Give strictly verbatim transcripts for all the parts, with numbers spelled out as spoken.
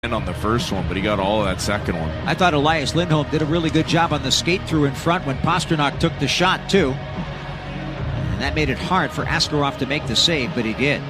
on the first one, but he got all of that second one. I thought Elias Lindholm did a really good job on the skate through in front when Pastrnak took the shot too. And that made it hard for Askarov to make the save, but he did.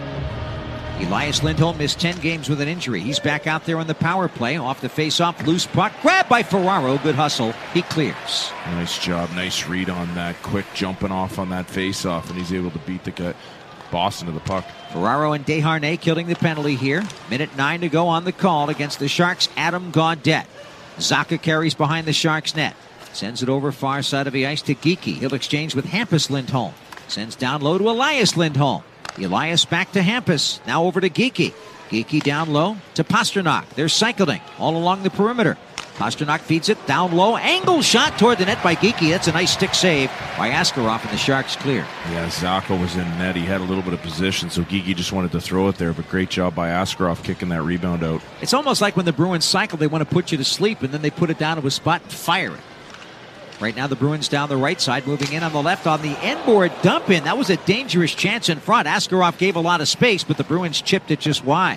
Elias Lindholm missed ten games with an injury. He's back out there on the power play. Off the face-off, loose puck. Grabbed by Ferraro. Good hustle. He clears. Nice job. Nice read on that. Quick jumping off on that face-off, and he's able to beat the guy. Boston to the puck. Ferraro and Desharnais killing the penalty here. Minute nine to go on the call against the Sharks' Adam Gaudette. Zacha carries behind the Sharks' net. Sends it over far side of the ice to Geekie. He'll exchange with Hampus Lindholm. Sends down low to Elias Lindholm. Elias back to Hampus. Now over to Geekie. Geekie down low to Pastrnak. They're cycling all along the perimeter. Pastrnak feeds it down low. Angle shot toward the net by Geekie. That's a nice stick save by Askarov, and the Sharks clear. Yeah, Zacha was in net. He had a little bit of position, so Geekie just wanted to throw it there, but great job by Askarov kicking that rebound out. It's almost like when the Bruins cycle, they want to put you to sleep, and then they put it down to a spot and fire it. Right now the Bruins down the right side, moving in on the left on the end board dump in. That was a dangerous chance in front. Askarov gave a lot of space, but the Bruins chipped it just wide.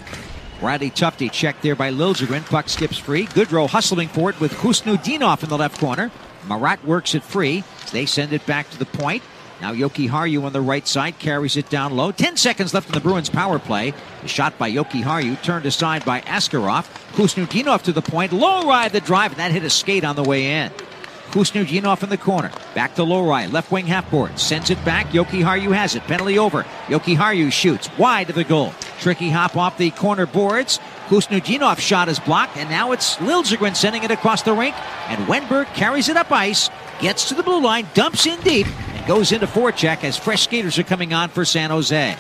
Riley Tufte checked there by Liljegren. Puck skips free. Goodrow hustling for it with Khusnutdinov in the left corner. Marat works it free. They send it back to the point. Now Jokiharju on the right side carries it down low. Ten seconds left in the Bruins power play. The shot by Jokiharju turned aside by Askarov. Khusnutdinov to the point. Low ride the drive, and that hit a skate on the way in. Khusnutdinov in the corner. Back to Lowry. Left wing half board. Sends it back. Jokiharju has it. Penalty over. Jokiharju shoots wide of the goal. Tricky hop off the corner boards. Khusnutdinov shot is blocked, and now it's Liljegren sending it across the rink. And Wenberg carries it up ice. Gets to the blue line. Dumps in deep. And goes into forecheck as fresh skaters are coming on for San Jose.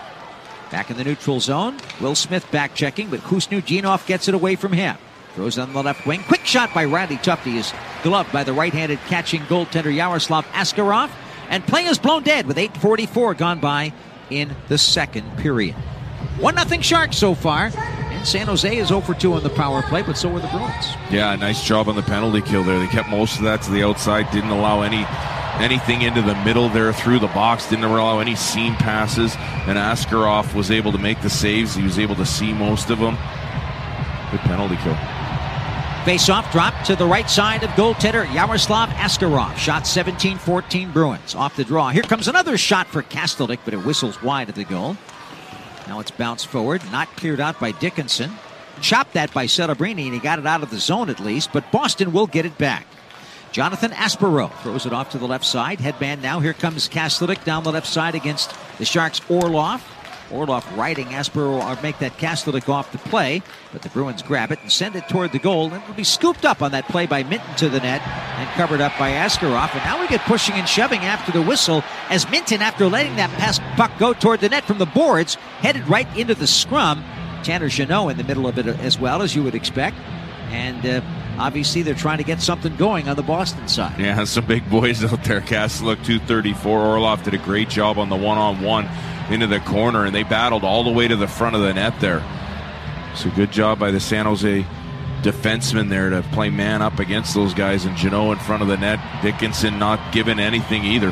Back in the neutral zone. Will Smith back checking, but Khusnutdinov gets it away from him. Throws on the left wing. Quick shot by Riley Tufte is gloved by the right-handed catching goaltender Yaroslav Askarov. And play is blown dead with eight forty-four gone by in the second period. one nothing Sharks so far. And San Jose is oh for two on the power play, but so were the Bruins. Yeah, nice job on the penalty kill there. They kept most of that to the outside. Didn't allow any anything into the middle there through the box. Didn't allow any seam passes. And Askarov was able to make the saves. He was able to see most of them. Good penalty kill. Face-off drop to the right side of goaltender Yaroslav Askarov. Shot seventeen fourteen Bruins. Off the draw. Here comes another shot for Kastelnik, but it whistles wide of the goal. Now it's bounced forward. Not cleared out by Dickinson. Chopped that by Celebrini, and he got it out of the zone at least, but Boston will get it back. Jonathan Aspero throws it off to the left side. Headband now. Here comes Kastelnik down the left side against the Sharks' Orlov. Orlov riding Aspero or make that Kastelnik off the play, but the Bruins grab it and send it toward the goal, and it'll be scooped up on that play by Minton to the net and covered up by Askarov. And now we get pushing and shoving after the whistle as Minton, after letting that pass puck go toward the net from the boards, headed right into the scrum. Tanner Jeannot in the middle of it as well, as you would expect. And uh, obviously they're trying to get something going on the Boston side. Yeah, some big boys out there. Kastelnik two thirty-four. Orlov did a great job on the one-on-one into the corner, and they battled all the way to the front of the net there. So good job by the San Jose defenseman there to play man up against those guys, and Jeannot in front of the net. Dickinson not giving anything either.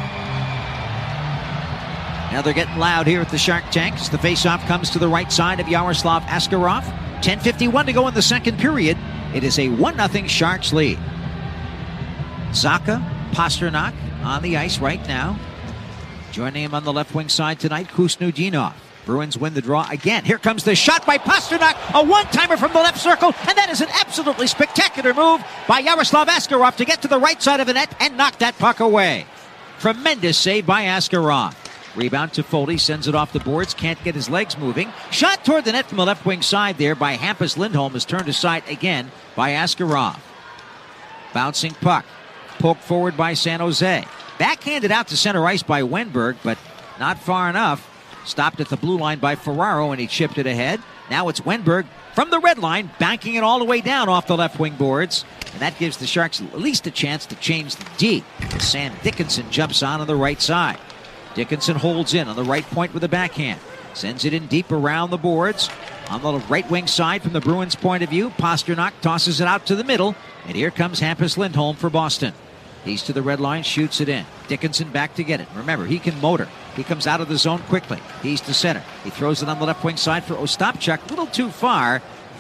Now they're getting loud here at the Shark Tank as the faceoff comes to the right side of Yaroslav Askarov. ten fifty-one to go in the second period. It is a one nothing Sharks lead. Zacha, Pastrnak on the ice right now. Joining him on the left wing side tonight, Khusnutdinov. Bruins win the draw again. Here comes the shot by Pastrnak. A one-timer from the left circle, and that is an absolutely spectacular move by Yaroslav Askarov to get to the right side of the net and knock that puck away. Tremendous save by Askarov. Rebound to Foley, sends it off the boards, can't get his legs moving. Shot toward the net from the left wing side there by Hampus Lindholm is turned aside again by Askarov. Bouncing puck. Poked forward by San Jose. Backhanded out to center ice by Wenberg, but not far enough. Stopped at the blue line by Ferraro, and he chipped it ahead. Now it's Wenberg from the red line, banking it all the way down off the left wing boards. And that gives the Sharks at least a chance to change the D. Sam Dickinson jumps on on the right side. Dickinson holds in on the right point with a backhand. Sends it in deep around the boards. On the right wing side from the Bruins' point of view, Pastrnak tosses it out to the middle. And here comes Hampus Lindholm for Boston. He's to the red line, shoots it in. Dickinson back to get it. Remember, he can motor. He comes out of the zone quickly. He's to center. He throws it on the left wing side for Ostapchuk. A little too far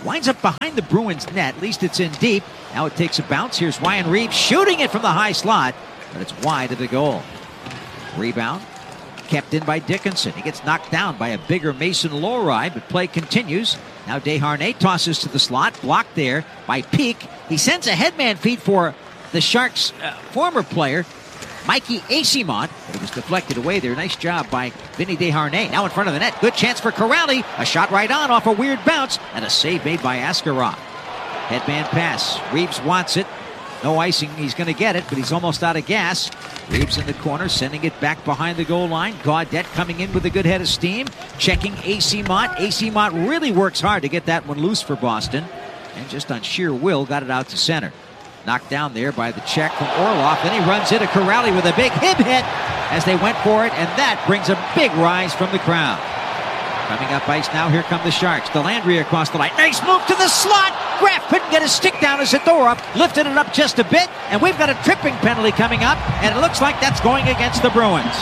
winds up behind the Bruins net. At least it's in deep. Now it takes a bounce. Here's Ryan Reaves shooting it from the high slot, but it's wide of the goal. Rebound kept in by Dickinson. He gets knocked down by a bigger Mason Lohrei, but play continues. Now Desharnais tosses to the slot, blocked there by Peak. He sends a headman feed for the Sharks' uh, former player, Mikey Eyssimont, but it was deflected away there. Nice job by Vinny Desharnais. Now in front of the net. Good chance for Corrali. A shot right on off a weird bounce, and a save made by Askarov. Headman pass. Reaves wants it. No icing. He's going to get it, but he's almost out of gas. Reaves in the corner, sending it back behind the goal line. Gaudette coming in with a good head of steam. Checking Eyssimont. Eyssimont really works hard to get that one loose for Boston. And just on sheer will, got it out to center. Knocked down there by the check from Orlov. Then he runs into Corrali with a big hip hit as they went for it. And that brings a big rise from the crowd. Coming up ice now, here come the Sharks. Delandry across the line. Nice move to the slot. Graff couldn't get his stick down as Zadorov lifted it up just a bit. And we've got a tripping penalty coming up. And it looks like that's going against the Bruins.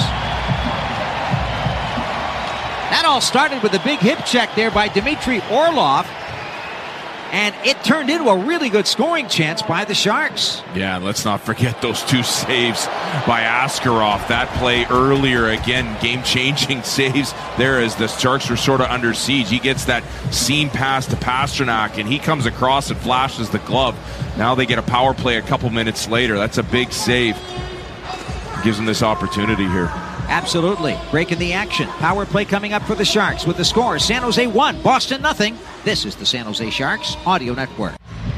That all started with a big hip check there by Dmitry Orlov. And it turned into a really good scoring chance by the Sharks. Yeah, let's not forget those two saves by Askarov. That play earlier, again, game-changing saves there as the Sharks were sort of under siege. He gets that seam pass to Pastrnak, and he comes across and flashes the glove. Now they get a power play a couple minutes later. That's a big save. Gives them this opportunity here. Absolutely. Breaking the action. Power play coming up for the Sharks with the score. San Jose one, Boston nothing. This is the San Jose Sharks Audio Network.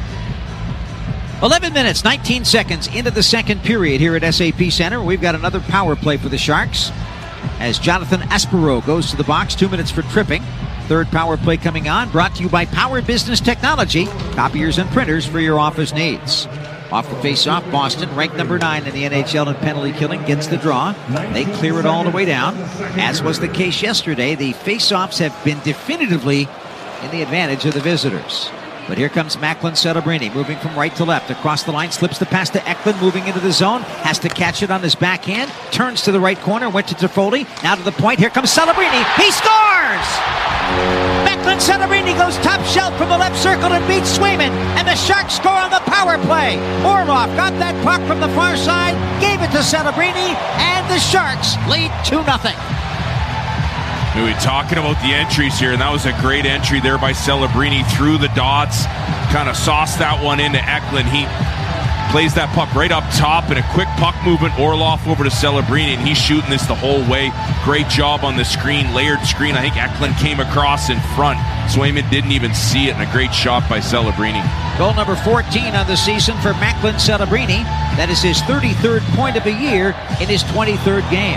eleven minutes, nineteen seconds into the second period here at S A P Center. We've got another power play for the Sharks as Jonathan Aspero goes to the box. Two minutes for tripping. Third power play coming on, brought to you by Power Business Technology. Copiers and printers for your office needs. Off the face-off, Boston, ranked number nine in the N H L in penalty killing, gets the draw. They clear it all the way down. As was the case yesterday, the face-offs have been definitively in the advantage of the visitors. But here comes Macklin Celebrini, moving from right to left. Across the line, slips the pass to Eklund, moving into the zone. Has to catch it on his backhand. Turns to the right corner, went to Toffoli. Now to the point, here comes Celebrini. He scores! Macklin Celebrini goes top shelf from the left circle and beats Swayman. And the Sharks score on the power play. Orlov got that puck from the far side, gave it to Celebrini, and the Sharks lead two nothing. We were talking about the entries here, and that was a great entry there by Celebrini through the dots. Kind of sauced that one into Eklund. He plays that puck right up top, and a quick puck movement. Orlov over to Celebrini, and he's shooting this the whole way. Great job on the screen, layered screen. I think Eklund came across in front. Swayman didn't even see it, and a great shot by Celebrini. Goal number fourteen on the season for Macklin Celebrini. That is his thirty-third point of the year in his twenty-third game.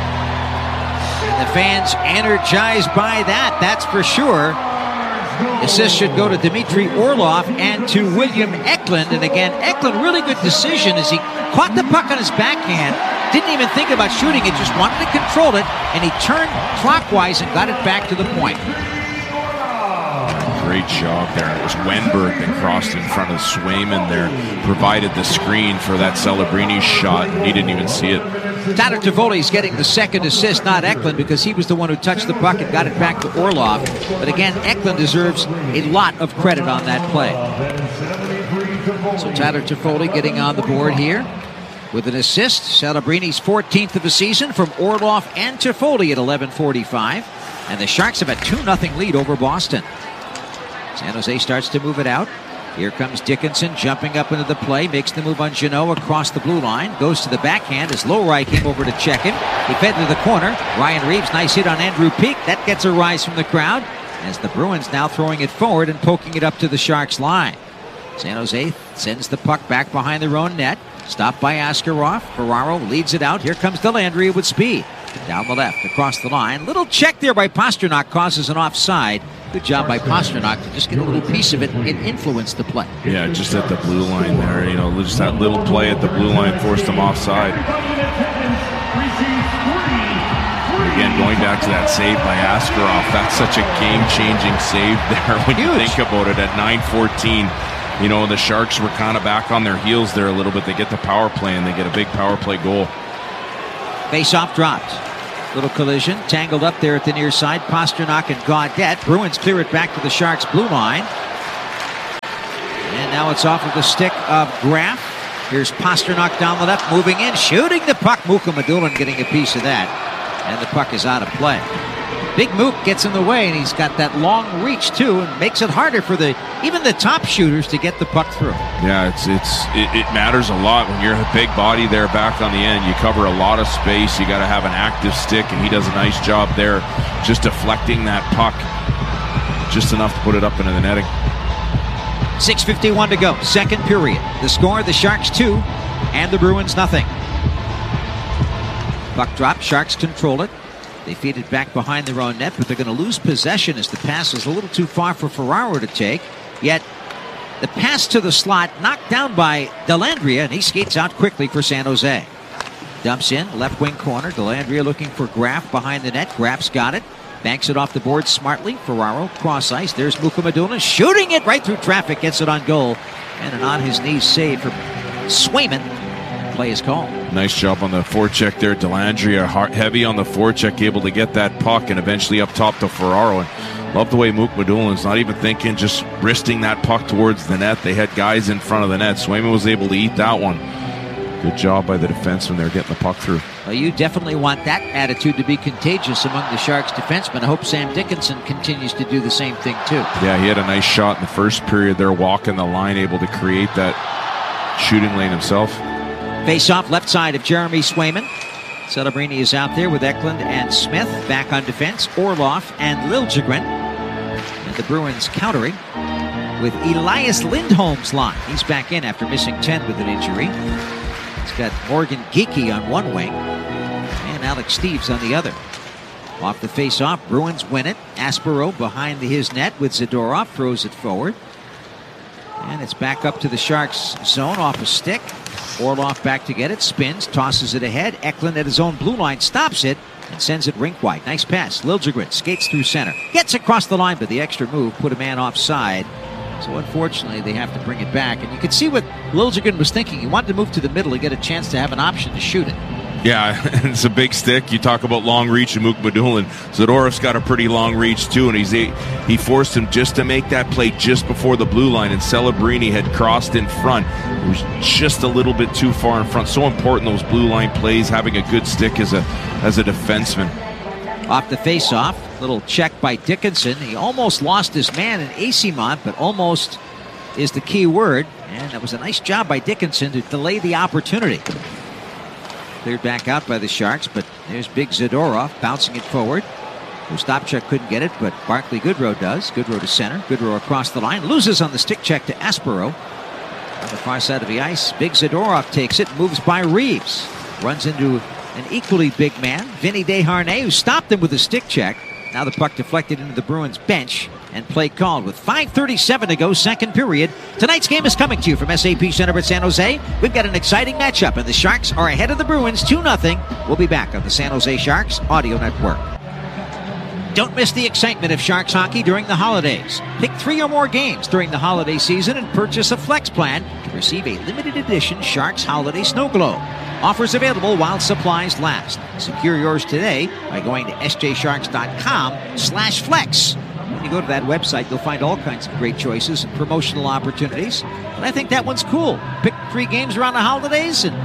And the fans energized by that, that's for sure. Assist should go to Dmitry Orlov and to William Eklund. And again, Eklund, really good decision as he caught the puck on his backhand. Didn't even think about shooting it, just wanted to control it. And he turned clockwise and got it back to the point. Great job there. It was Wenberg that crossed in front of Swayman there. Provided the screen for that Celebrini shot. He didn't even see it. Tyler Toffoli's getting the second assist, not Eklund, because he was the one who touched the puck and got it back to Orlov. But again, Eklund deserves a lot of credit on that play. So Tyler Toffoli getting on the board here with an assist. Celebrini's fourteenth of the season from Orlov and Toffoli at eleven forty-five. And the Sharks have a two nothing lead over Boston. San Jose starts to move it out. Here comes Dickinson jumping up into the play, makes the move on Jeannot across the blue line, goes to the backhand as Lohrei came over to check him. He fed to the corner. Ryan Reaves, nice hit on Andrew Peak. That gets a rise from the crowd as the Bruins now throwing it forward and poking it up to the Sharks line. San Jose sends the puck back behind their own net. Stopped by Askarov. Ferraro leads it out. Here comes Dellandrea with speed. Down the left, across the line. Little check there by Pastrnak causes an offside. Good job by Pastrnak to just get a little piece of it and influence the play. Yeah, just at the blue line there. You know, just that little play at the blue line forced them offside. Again, going back to that save by Askarov, that's such a game-changing save there when Huge. You think about it at nine fourteen. You know, the Sharks were kind of back on their heels there a little bit. They get the power play, and they get a big power play goal. Face-off dropped. Little collision, tangled up there at the near side. Pastrnak and Gaudette. Bruins clear it back to the Sharks' blue line. now it's off of the stick of Graf. Here's Pasternak down the left, moving in, shooting the puck. Muka Madulin getting a piece of that. And the puck is out of play. Big Mook gets in the way, and he's got that long reach, too, and makes it harder for the even the top shooters to get the puck through. Yeah, it's it's it, it matters a lot when you're a big body there back on the end. You cover a lot of space. You got to have an active stick, and he does a nice job there just deflecting that puck just enough to put it up into the netting. six fifty-one to go, second period. The score, the Sharks two, and the Bruins nothing. Puck drop, Sharks control it. They feed it back behind their own net, but they're going to lose possession as the pass is a little too far for Ferraro to take. Yet the pass to the slot knocked down by Dellandrea, and he skates out quickly for San Jose. Dumps in, left wing corner. Dellandrea looking for Graf behind the net. Graf's got it. Banks it off the board smartly. Ferraro cross ice. There's Muka Madulin shooting it right through traffic. Gets it on goal. And an on his knees save for Swayman. Play is called. Nice job on the forecheck there. Dellandrea heavy on the forecheck, able to get that puck and eventually up top to Ferraro. And love the way Muka Madulin's not even thinking, just wristing that puck towards the net. They had guys in front of the net. Swayman was able to eat that one. Good job by the defenseman there getting the puck through. Well, you definitely want that attitude to be contagious among the Sharks defensemen. I hope Sam Dickinson continues to do the same thing too. Yeah, he had a nice shot in the first period there, walking the line, able to create that shooting lane himself. Face-off left side of Jeremy Swayman. Celebrini is out there with Eklund and Smith. Back on defense, Orlov and Liljegren. And the Bruins countering with Elias Lindholm's line. He's back in after missing ten with an injury. He's got Morgan Geekie on one wing and Alex Steeves on the other. Off the face-off, Bruins win it. Aspero behind his net with Zadorov, throws it forward. And it's back up to the Sharks zone off a stick. Orlov back to get it, spins, tosses it ahead. Eklund at his own blue line stops it and sends it rink wide. Nice pass. Liljegren skates through center. Gets across the line, but the extra move put a man offside. So unfortunately, they have to bring it back. And you can see what Liljegren was thinking. He wanted to move to the middle to get a chance to have an option to shoot it. Yeah, it's a big stick. You talk about long reach and Muka Madulin. Zadorov's got a pretty long reach too, and he's he forced him just to make that play just before the blue line, and Celebrini had crossed in front. It was just a little bit too far in front. So important, those blue line plays, having a good stick as a as a defenseman. Off the face-off, little check by Dickinson. He almost lost his man in Asimont, but almost is the key word. And that was a nice job by Dickinson to delay the opportunity. Cleared back out by the Sharks, but there's big Zadorov bouncing it forward. Ostapchuk couldn't get it, but Barclay Goodrow does. Goodrow to center. Goodrow across the line. Loses on the stick check to Aspero. On the far side of the ice, big Zadorov takes it, moves by Reeves. Runs into an equally big man, Vinny Desharnais, who stopped him with a stick check. Now the puck deflected into the Bruins bench and play called with five thirty-seven to go, second period. Tonight's game is coming to you from S A P Center at San Jose. We've got an exciting matchup, and the Sharks are ahead of the Bruins two nothing. We'll be back on the San Jose Sharks Audio Network. Don't miss the excitement of Sharks hockey during the holidays. Pick three or more games during the holiday season and purchase a Flex plan to receive a limited edition Sharks Holiday Snow Globe. Offers available while supplies last. Secure yours today by going to s j sharks dot com slash flex. When you go to that website, you'll find all kinds of great choices and promotional opportunities. But I think that one's cool. Pick three games around the holidays and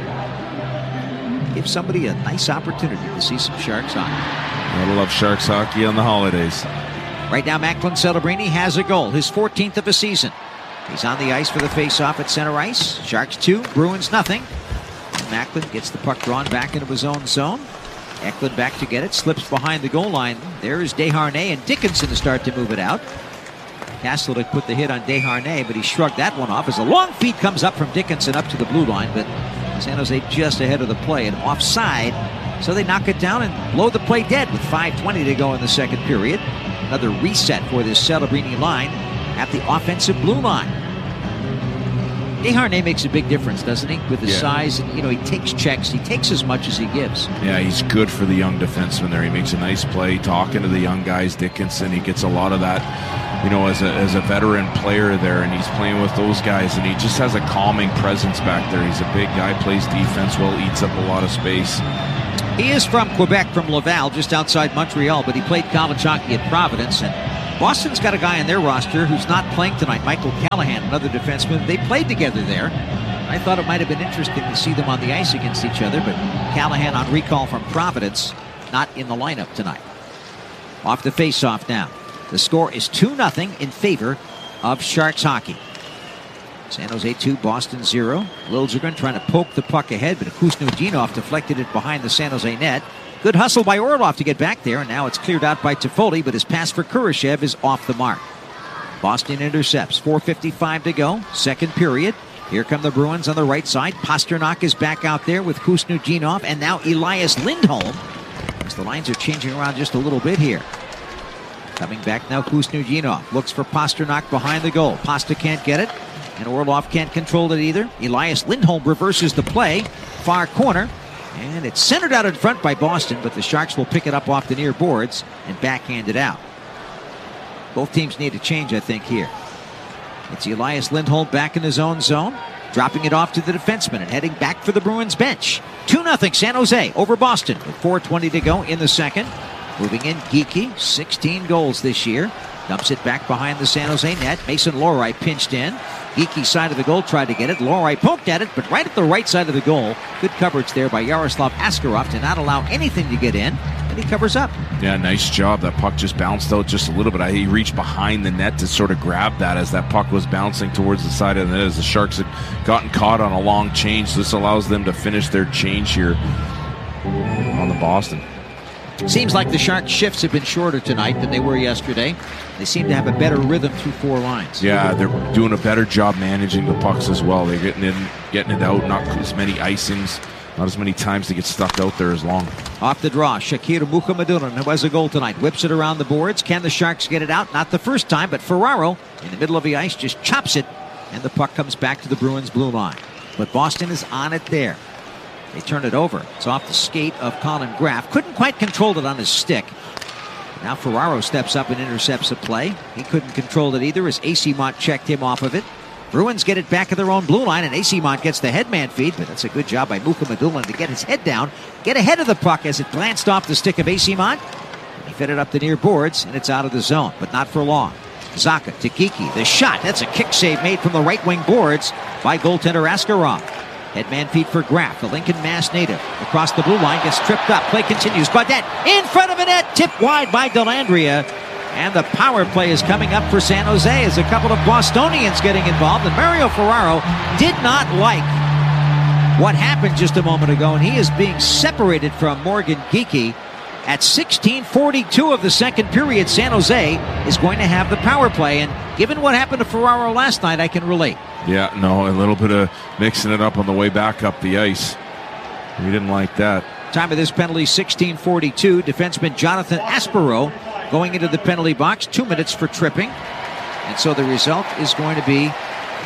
give somebody a nice opportunity to see some Sharks hockey. I love Sharks hockey on the holidays. Right now, Macklin Celebrini has a goal, his fourteenth of the season. He's on the ice for the face-off at center ice. Sharks two, Bruins nothing. And Macklin gets the puck drawn back into his own zone. Eklund back to get it, slips behind the goal line. There is Desharnais and Dickinson to start to move it out. Castleton put the hit on Desharnais, but he shrugged that one off as a long feed comes up from Dickinson up to the blue line, but San Jose just ahead of the play and offside. So they knock it down and blow the play dead with five twenty to go in the second period. Another reset for this Celebrini line at the offensive blue line. Desharnais makes a big difference, doesn't he? With his yeah. size, and you know, he takes checks. He takes as much as he gives. Yeah, he's good for the young defenseman there. He makes a nice play, talking to the young guys. Dickinson, he gets a lot of that, you know, as a as a veteran player there, and he's playing with those guys, and he just has a calming presence back there. He's a big guy, plays defense well, eats up a lot of space. He is from Quebec, from Laval, just outside Montreal, but he played college hockey at Providence, and Boston's got a guy on their roster who's not playing tonight, Michael Callahan, another defenseman. They played together there. I thought it might have been interesting to see them on the ice against each other, but Callahan on recall from Providence, not in the lineup tonight. Off the face-off now. The score is two nothing in favor of Sharks hockey. San Jose two, Boston zero. Liljegren trying to poke the puck ahead, but Khusnutdinov deflected it behind the San Jose net. Good hustle by Orlov to get back there, and now it's cleared out by Toffoli, but his pass for Kurashev is off the mark. Boston intercepts. four fifty-five to go, second period. Here come the Bruins on the right side. Pasternak is back out there with Khusnutdinov, and now Elias Lindholm, as the lines are changing around just a little bit here. Coming back now, Khusnutdinov looks for Pasternak behind the goal. Pasta can't get it, and Orlov can't control it either. Elias Lindholm reverses the play, far corner, and it's centered out in front by Boston, but the Sharks will pick it up off the near boards and backhand it out. Both teams need a change, I think, here. It's Elias Lindholm back in his own zone, dropping it off to the defenseman and heading back for the Bruins bench. two nothing San Jose over Boston with four twenty to go in the second. Moving in, Geekie, sixteen goals this year. Dumps it back behind the San Jose net. Mason Lohrei pinched in. Geekie side of the goal tried to get it. Lohrei poked at it, but right at the right side of the goal. Good coverage there by Yaroslav Askarov to not allow anything to get in, and he covers up. Yeah, nice job. That puck just bounced out just a little bit. He reached behind the net to sort of grab that as that puck was bouncing towards the side of the net as the Sharks had gotten caught on a long change. This allows them to finish their change here on the Boston. Seems like the Sharks' shifts have been shorter tonight than they were yesterday. They seem to have a better rhythm through four lines. Yeah, they're doing a better job managing the pucks as well. They're getting in, getting it out, not as many icings, not as many times to get stuck out there as long. Off the draw, Shakir Mukhamadullin, who has a goal tonight, whips it around the boards. Can the Sharks get it out? Not the first time, but Ferraro in the middle of the ice just chops it, and the puck comes back to the Bruins' blue line. But Boston is on it there. They turn it over. It's off the skate of Colin Graff. Couldn't quite control it on his stick. Now Ferraro steps up and intercepts a play. He couldn't control it either as Acimont checked him off of it. Bruins get it back at their own blue line, and Acimont gets the headman feed, but that's a good job by Mukhamadullin to get his head down, get ahead of the puck as it glanced off the stick of Acimont. He fed it up the near boards, and it's out of the zone, but not for long. Zacha to Geekie. The shot. That's a kick save made from the right wing boards by goaltender Askarov. Headman feed for Graff, the Lincoln Mass native. Across the blue line, gets tripped up. Play continues. Gaudette in front of a net, tipped wide by Dellandrea. And the power play is coming up for San Jose as a couple of Bostonians getting involved. And Mario Ferraro did not like what happened just a moment ago, and he is being separated from Morgan Geekie. At sixteen forty-two of the second period, San Jose is going to have the power play. And given what happened to Ferraro last night, I can relate. Yeah, no, a little bit of mixing it up on the way back up the ice. We didn't like that. Time of this penalty, sixteen forty-two. Defenseman Jonathan Aspero going into the penalty box. Two minutes for tripping. And so the result is going to be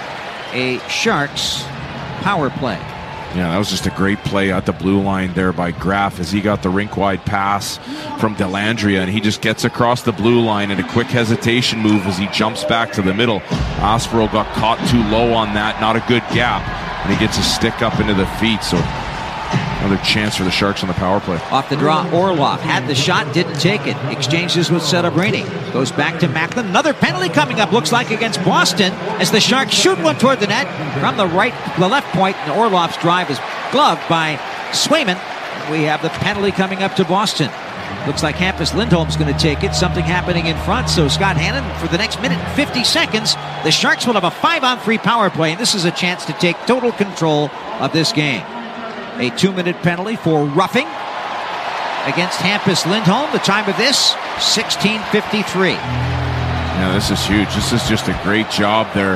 a Sharks power play. Yeah, that was just a great play at the blue line there by Graff as he got the rink-wide pass from Dellandrea, and he just gets across the blue line in a quick hesitation move as he jumps back to the middle. Aspero got caught too low on that, not a good gap, and he gets his stick up into the feet, so another chance for the Sharks on the power play. Off the draw, Orlov had the shot, didn't take it. Exchanges with Celebrini. Goes back to Macklin. Another penalty coming up, looks like against Boston, as the Sharks shoot one toward the net from the right, the left point, and Orlov's drive is gloved by Swayman. We have the penalty coming up to Boston. Looks like Hampus Lindholm's going to take it. Something happening in front. So Scott Hannon, for the next minute and fifty seconds, the Sharks will have a five-on-three power play, and this is a chance to take total control of this game. A two-minute penalty for roughing against Hampus Lindholm. The time of this, sixteen fifty-three. Yeah, this is huge. This is just a great job there.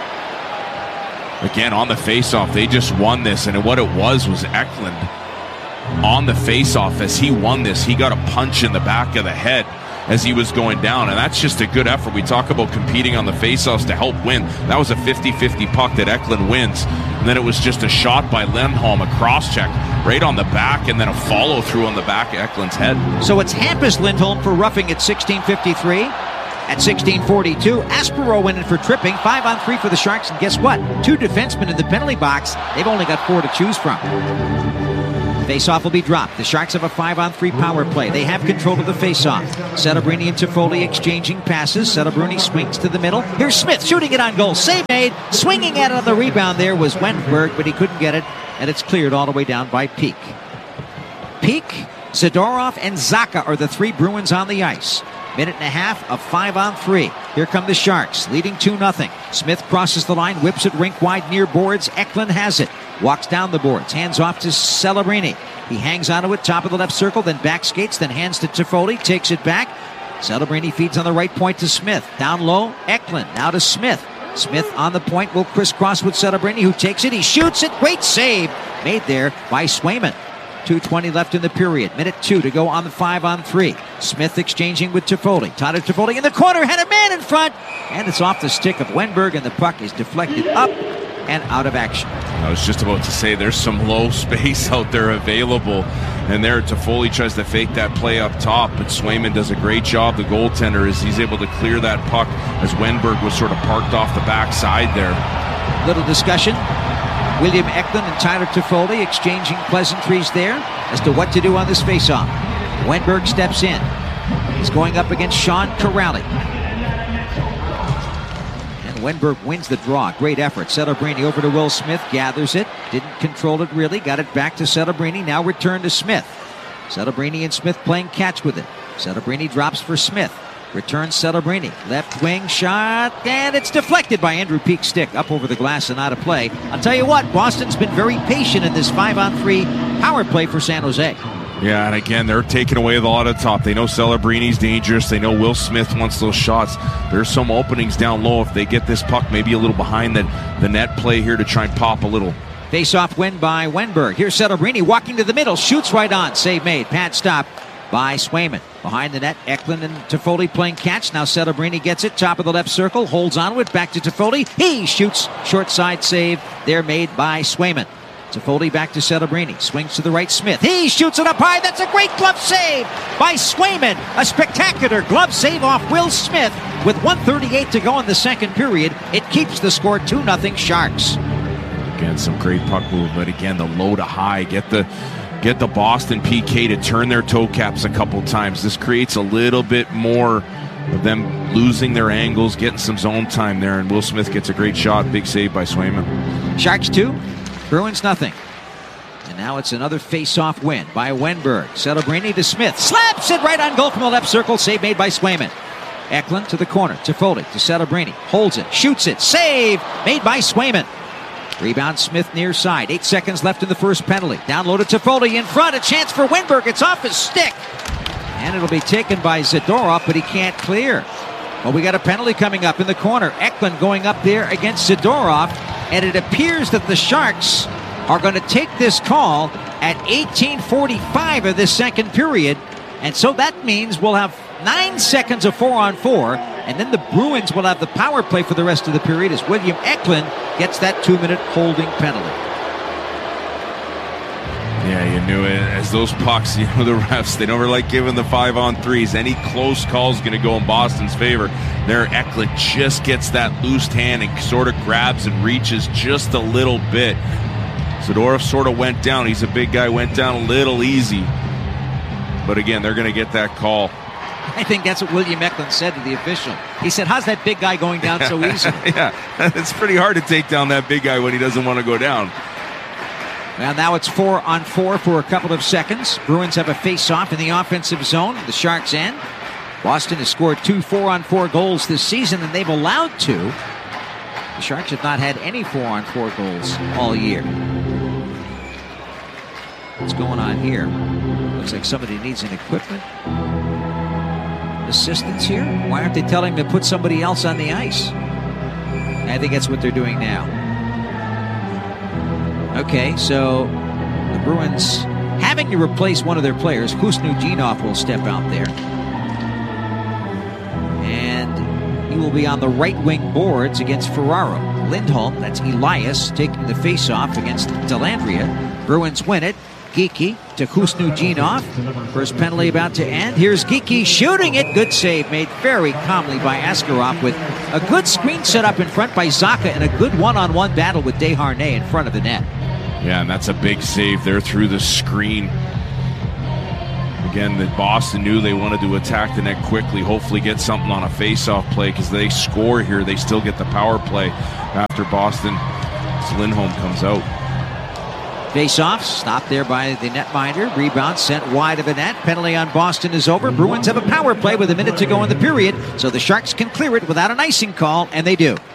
Again, on the face-off, they just won this, and what it was was Eklund on the face-off. As he won this, he got a punch in the back of the head as he was going down, and that's just a good effort. We talk about competing on the face-offs to help win. That was a fifty-fifty puck that Eklund wins, and then it was just a shot by Lindholm, a cross-check right on the back, and then a follow-through on the back of Eklund's head. So it's Hampus Lindholm for roughing at sixteen fifty-three. At sixteen forty-two, Aspero went in for tripping. Five on three for the Sharks, and guess what? Two defensemen in the penalty box. They've only got four to choose from. Face-off will be dropped. The Sharks have a five-on-three power play. They have control of the face-off. Celebrini and Toffoli exchanging passes. Celebrini swings to the middle. Here's Smith shooting it on goal. Save made. Swinging at it on the rebound there was Wenberg, but he couldn't get it, and it's cleared all the way down by Peak. Peak, Zadorov, and Zacha are the three Bruins on the ice. Minute and a half of five on three. Here come the Sharks, leading two nothing. Smith crosses the line, whips it rink wide near boards. Eklund has it. Walks down the boards, hands off to Celebrini. He hangs onto it, top of the left circle, then back skates, then hands to Toffoli, takes it back. Celebrini feeds on the right point to Smith. Down low, Eklund, now to Smith. Smith on the point will crisscross with Celebrini, who takes it. He shoots it. Great save made there by Swayman. two twenty left in the period. Minute two to go on the five on three. Smith exchanging with Toffoli. Tyler Toffoli in the corner, had a man in front, and it's off the stick of Wenberg, and the puck is deflected up and out of action. I was just about to say there's some low space out there available, and there Toffoli tries to fake that play up top, but Swayman does a great job. The goaltender is he's able to clear that puck as Wenberg was sort of parked off the backside there. Little discussion. William Eklund and Tyler Toffoli exchanging pleasantries there as to what to do on this faceoff. Wenberg steps in. He's going up against Sean Corrali. And Wenberg wins the draw. Great effort. Celebrini over to Will Smith. Gathers it. Didn't control it really. Got it back to Celebrini. Now return to Smith. Celebrini and Smith playing catch with it. Celebrini drops for Smith. Returns Celebrini. Left wing shot, and it's deflected by Andrew Peak's stick up over the glass and out of play. I'll tell you what, Boston's been very patient in this five on three power play for San Jose. Yeah, and again, they're taking away a lot of top. They know Celebrini's dangerous. They know Will Smith wants those shots. There's some openings down low if they get this puck maybe a little behind the, the net play here to try and pop a little. Face-off win by Wenberg. Here's Celebrini walking to the middle. Shoots right on. Save made. Pad stop by Swayman. Behind the net, Eklund and Toffoli playing catch. Now Celebrini gets it. Top of the left circle. Holds on to it. Back to Toffoli. He shoots. Short side save. They're made by Swayman. Toffoli back to Celebrini. Swings to the right. Smith. He shoots it up high. That's a great glove save by Swayman. A spectacular glove save off Will Smith. With one thirty-eight to go in the second period, it keeps the score two nothing Sharks. Again, some great puck movement. Again, the low to high. Get the get the Boston P K to turn their toe caps a couple times. This creates a little bit more of them losing their angles, getting some zone time there, and Will Smith gets a great shot. Big save by Swayman. Sharks two, Bruins nothing. And now it's another face-off win by Wenberg. Celebrini to Smith. Slaps it right on goal from the left circle. Save made by Swayman. Eklund to the corner. Toffoli to Celebrini. Holds it. Shoots it. Save made by Swayman. Rebound Smith near side. Eight seconds left in the first penalty. Down low to Toffoli in front. A chance for Wenberg. It's off his stick. And it'll be taken by Zadorov, but he can't clear. Well, we got a penalty coming up in the corner. Eklund going up there against Zadorov. And it appears that the Sharks are going to take this call at eighteen forty-five of this second period. And so that means we'll have nine seconds of four on four. And then the Bruins will have the power play for the rest of the period as William Eklund gets that two-minute holding penalty. Yeah, you knew it. As those pucks, you know, the refs, they never like giving the five on threes. Any close call is going to go in Boston's favor. There, Eklund just gets that loose hand and sort of grabs and reaches just a little bit. Zadorov sort of went down. He's a big guy, went down a little easy. But again, they're going to get that call. I think that's what William Eklund said to the official. He said, how's that big guy going down so easily? Yeah, it's pretty hard to take down that big guy when he doesn't want to go down. Well, now it's four on four for a couple of seconds. Bruins have a face-off in the offensive zone. The Sharks end. Boston has scored two four-on-four goals this season, and they've allowed two. The Sharks have not had any four-on-four goals all year. What's going on here? Looks like somebody needs an equipment assistance here. Why aren't they telling him to put somebody else on the ice? I think that's what they're doing now. Okay, so the Bruins having to replace one of their players. Kusnudinov will step out there. And he will be on the right wing boards against Ferraro. Lindholm, that's Elias, taking the face-off against Dellandrea. Bruins win it. Geekie to Kusnudinov. First penalty about to end. Here's Geekie shooting it. Good save made very calmly by Askarov with a good screen set up in front by Zacha and a good one-on-one battle with Desharnais in front of the net. Yeah, and that's a big save there through the screen. Again, the Boston knew they wanted to attack the net quickly, hopefully get something on a face-off play, because they score here, they still get the power play after Boston. Lindholm comes out. Face-off, stopped there by the netminder. Rebound sent wide of the net. Penalty on Boston is over. Bruins have a power play with a minute to go in the period, so the Sharks can clear it without an icing call, and they do.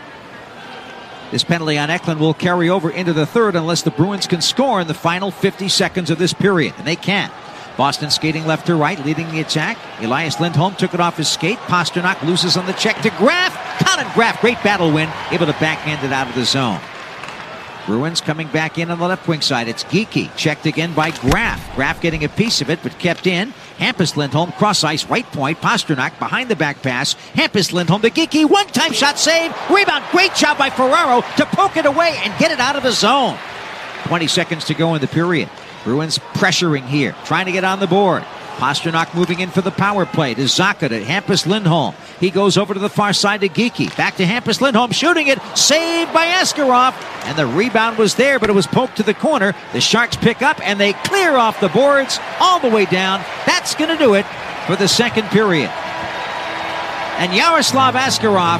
This penalty on Eklund will carry over into the third unless the Bruins can score in the final fifty seconds of this period, and they can. Boston skating left to right, leading the attack. Elias Lindholm took it off his skate. Pasternak loses on the check to Graf. Colin Graf, great battle win, able to backhand it out of the zone. Bruins coming back in on the left wing side. It's Geekie, checked again by Graf. Graf getting a piece of it, but kept in. Hampus Lindholm, cross ice, right point. Pasternak behind the back pass. Hampus Lindholm to Geekie, one-time shot save. Rebound, great job by Ferraro to poke it away and get it out of the zone. twenty seconds to go in the period. Bruins pressuring here, trying to get on the board. Pasternak moving in for the power play to Zacha to Hampus Lindholm. He goes over to the far side to Geekie. Back to Hampus Lindholm, shooting it. Saved by Askarov. And the rebound was there, but it was poked to the corner. The Sharks pick up, and they clear off the boards all the way down. That's going to do it for the second period. And Yaroslav Askarov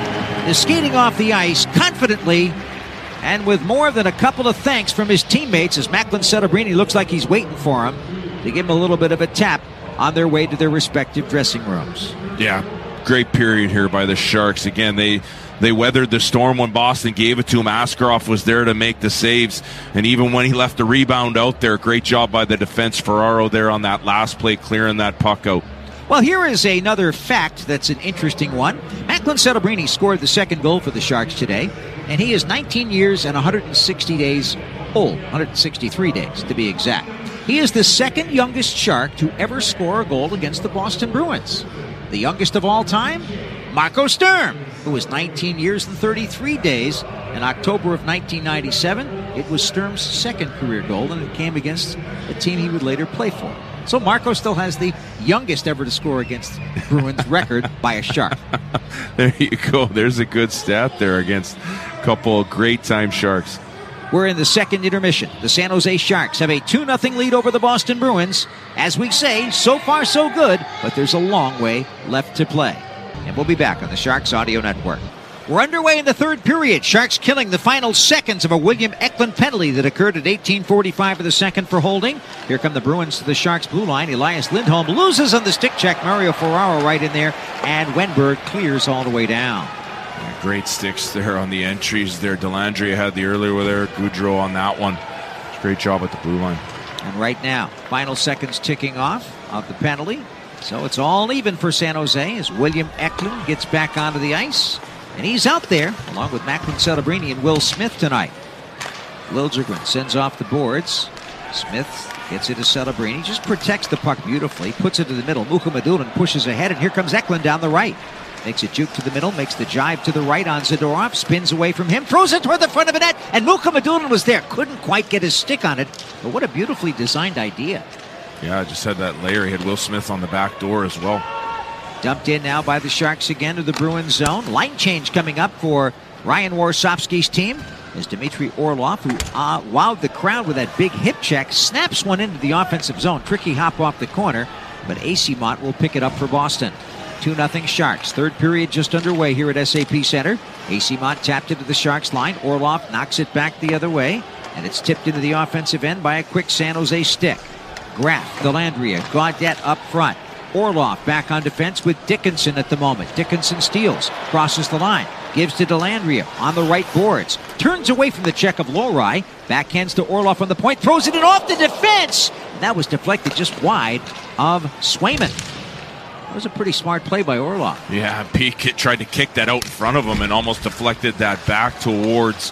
is skating off the ice confidently and with more than a couple of thanks from his teammates as Macklin Celebrini looks like he's waiting for him to give him a little bit of a tap on their way to their respective dressing rooms. Yeah, great period here by the Sharks. Again, they they weathered the storm when Boston gave it to him. Askarov was there to make the saves, and even when he left the rebound out there, great job by the defense. Ferraro there on that last play, clearing that puck out. Well, here is another fact that's an interesting one. Macklin Celebrini scored the second goal for the Sharks today, and he is nineteen years and one hundred sixty days old, one hundred sixty-three days to be exact. He is the second youngest Shark to ever score a goal against the Boston Bruins. The youngest of all time, Marco Sturm, who was nineteen years and thirty-three days. In October of nineteen ninety-seven, it was Sturm's second career goal, and it came against a team he would later play for. So Marco still has the youngest ever to score against Bruins record by a Shark. There you go. There's a good stat there against a couple of great-time Sharks. We're in the second intermission. The San Jose Sharks have a two nothing lead over the Boston Bruins. As we say, so far so good, but there's a long way left to play. And we'll be back on the Sharks Audio Network. We're underway in the third period. Sharks killing the final seconds of a William Eklund penalty that occurred at eighteen forty-five of the second for holding. Here come the Bruins to the Sharks' blue line. Elias Lindholm loses on the stick check. Mario Ferraro right in there. And Wenberg clears all the way down. Great sticks there on the entries there. Delandria had the earlier with there. Goudreau on that one. Great job at the blue line. And right now, final seconds ticking off of the penalty. So it's all even for San Jose as William Eklund gets back onto the ice. And he's out there, along with Macklin Celebrini and Will Smith tonight. Liljegren sends off the boards. Smith gets it to Celebrini. Just protects the puck beautifully. Puts it to the middle. Mukhamadullin pushes ahead, and here comes Eklund down the right. Makes a juke to the middle, makes the jive to the right on Zadorov, spins away from him, throws it toward the front of the net, and Mukhamadullin was there. Couldn't quite get his stick on it, but what a beautifully designed idea. Yeah, just had that layer. He had Will Smith on the back door as well. Dumped in now by the Sharks again to the Bruins zone. Line change coming up for Ryan Warsofsky's team as Dmitry Orlov, who uh, wowed the crowd with that big hip check, snaps one into the offensive zone. Tricky hop off the corner, but A C Mott will pick it up for Boston. two nothing Sharks. Third period just underway here at S A P Center. A C Mott tapped into the Sharks line. Orlov knocks it back the other way, and it's tipped into the offensive end by a quick San Jose stick. Graf, Delandria, Gaudette up front. Orlov back on defense with Dickinson at the moment. Dickinson steals, crosses the line, gives to Delandria on the right boards. Turns away from the check of Lohrei. Backhands to Orlov on the point, throws it in off the defense. And that was deflected just wide of Swayman. That was a pretty smart play by Orlov. Yeah, Pete tried to kick that out in front of him and almost deflected that back towards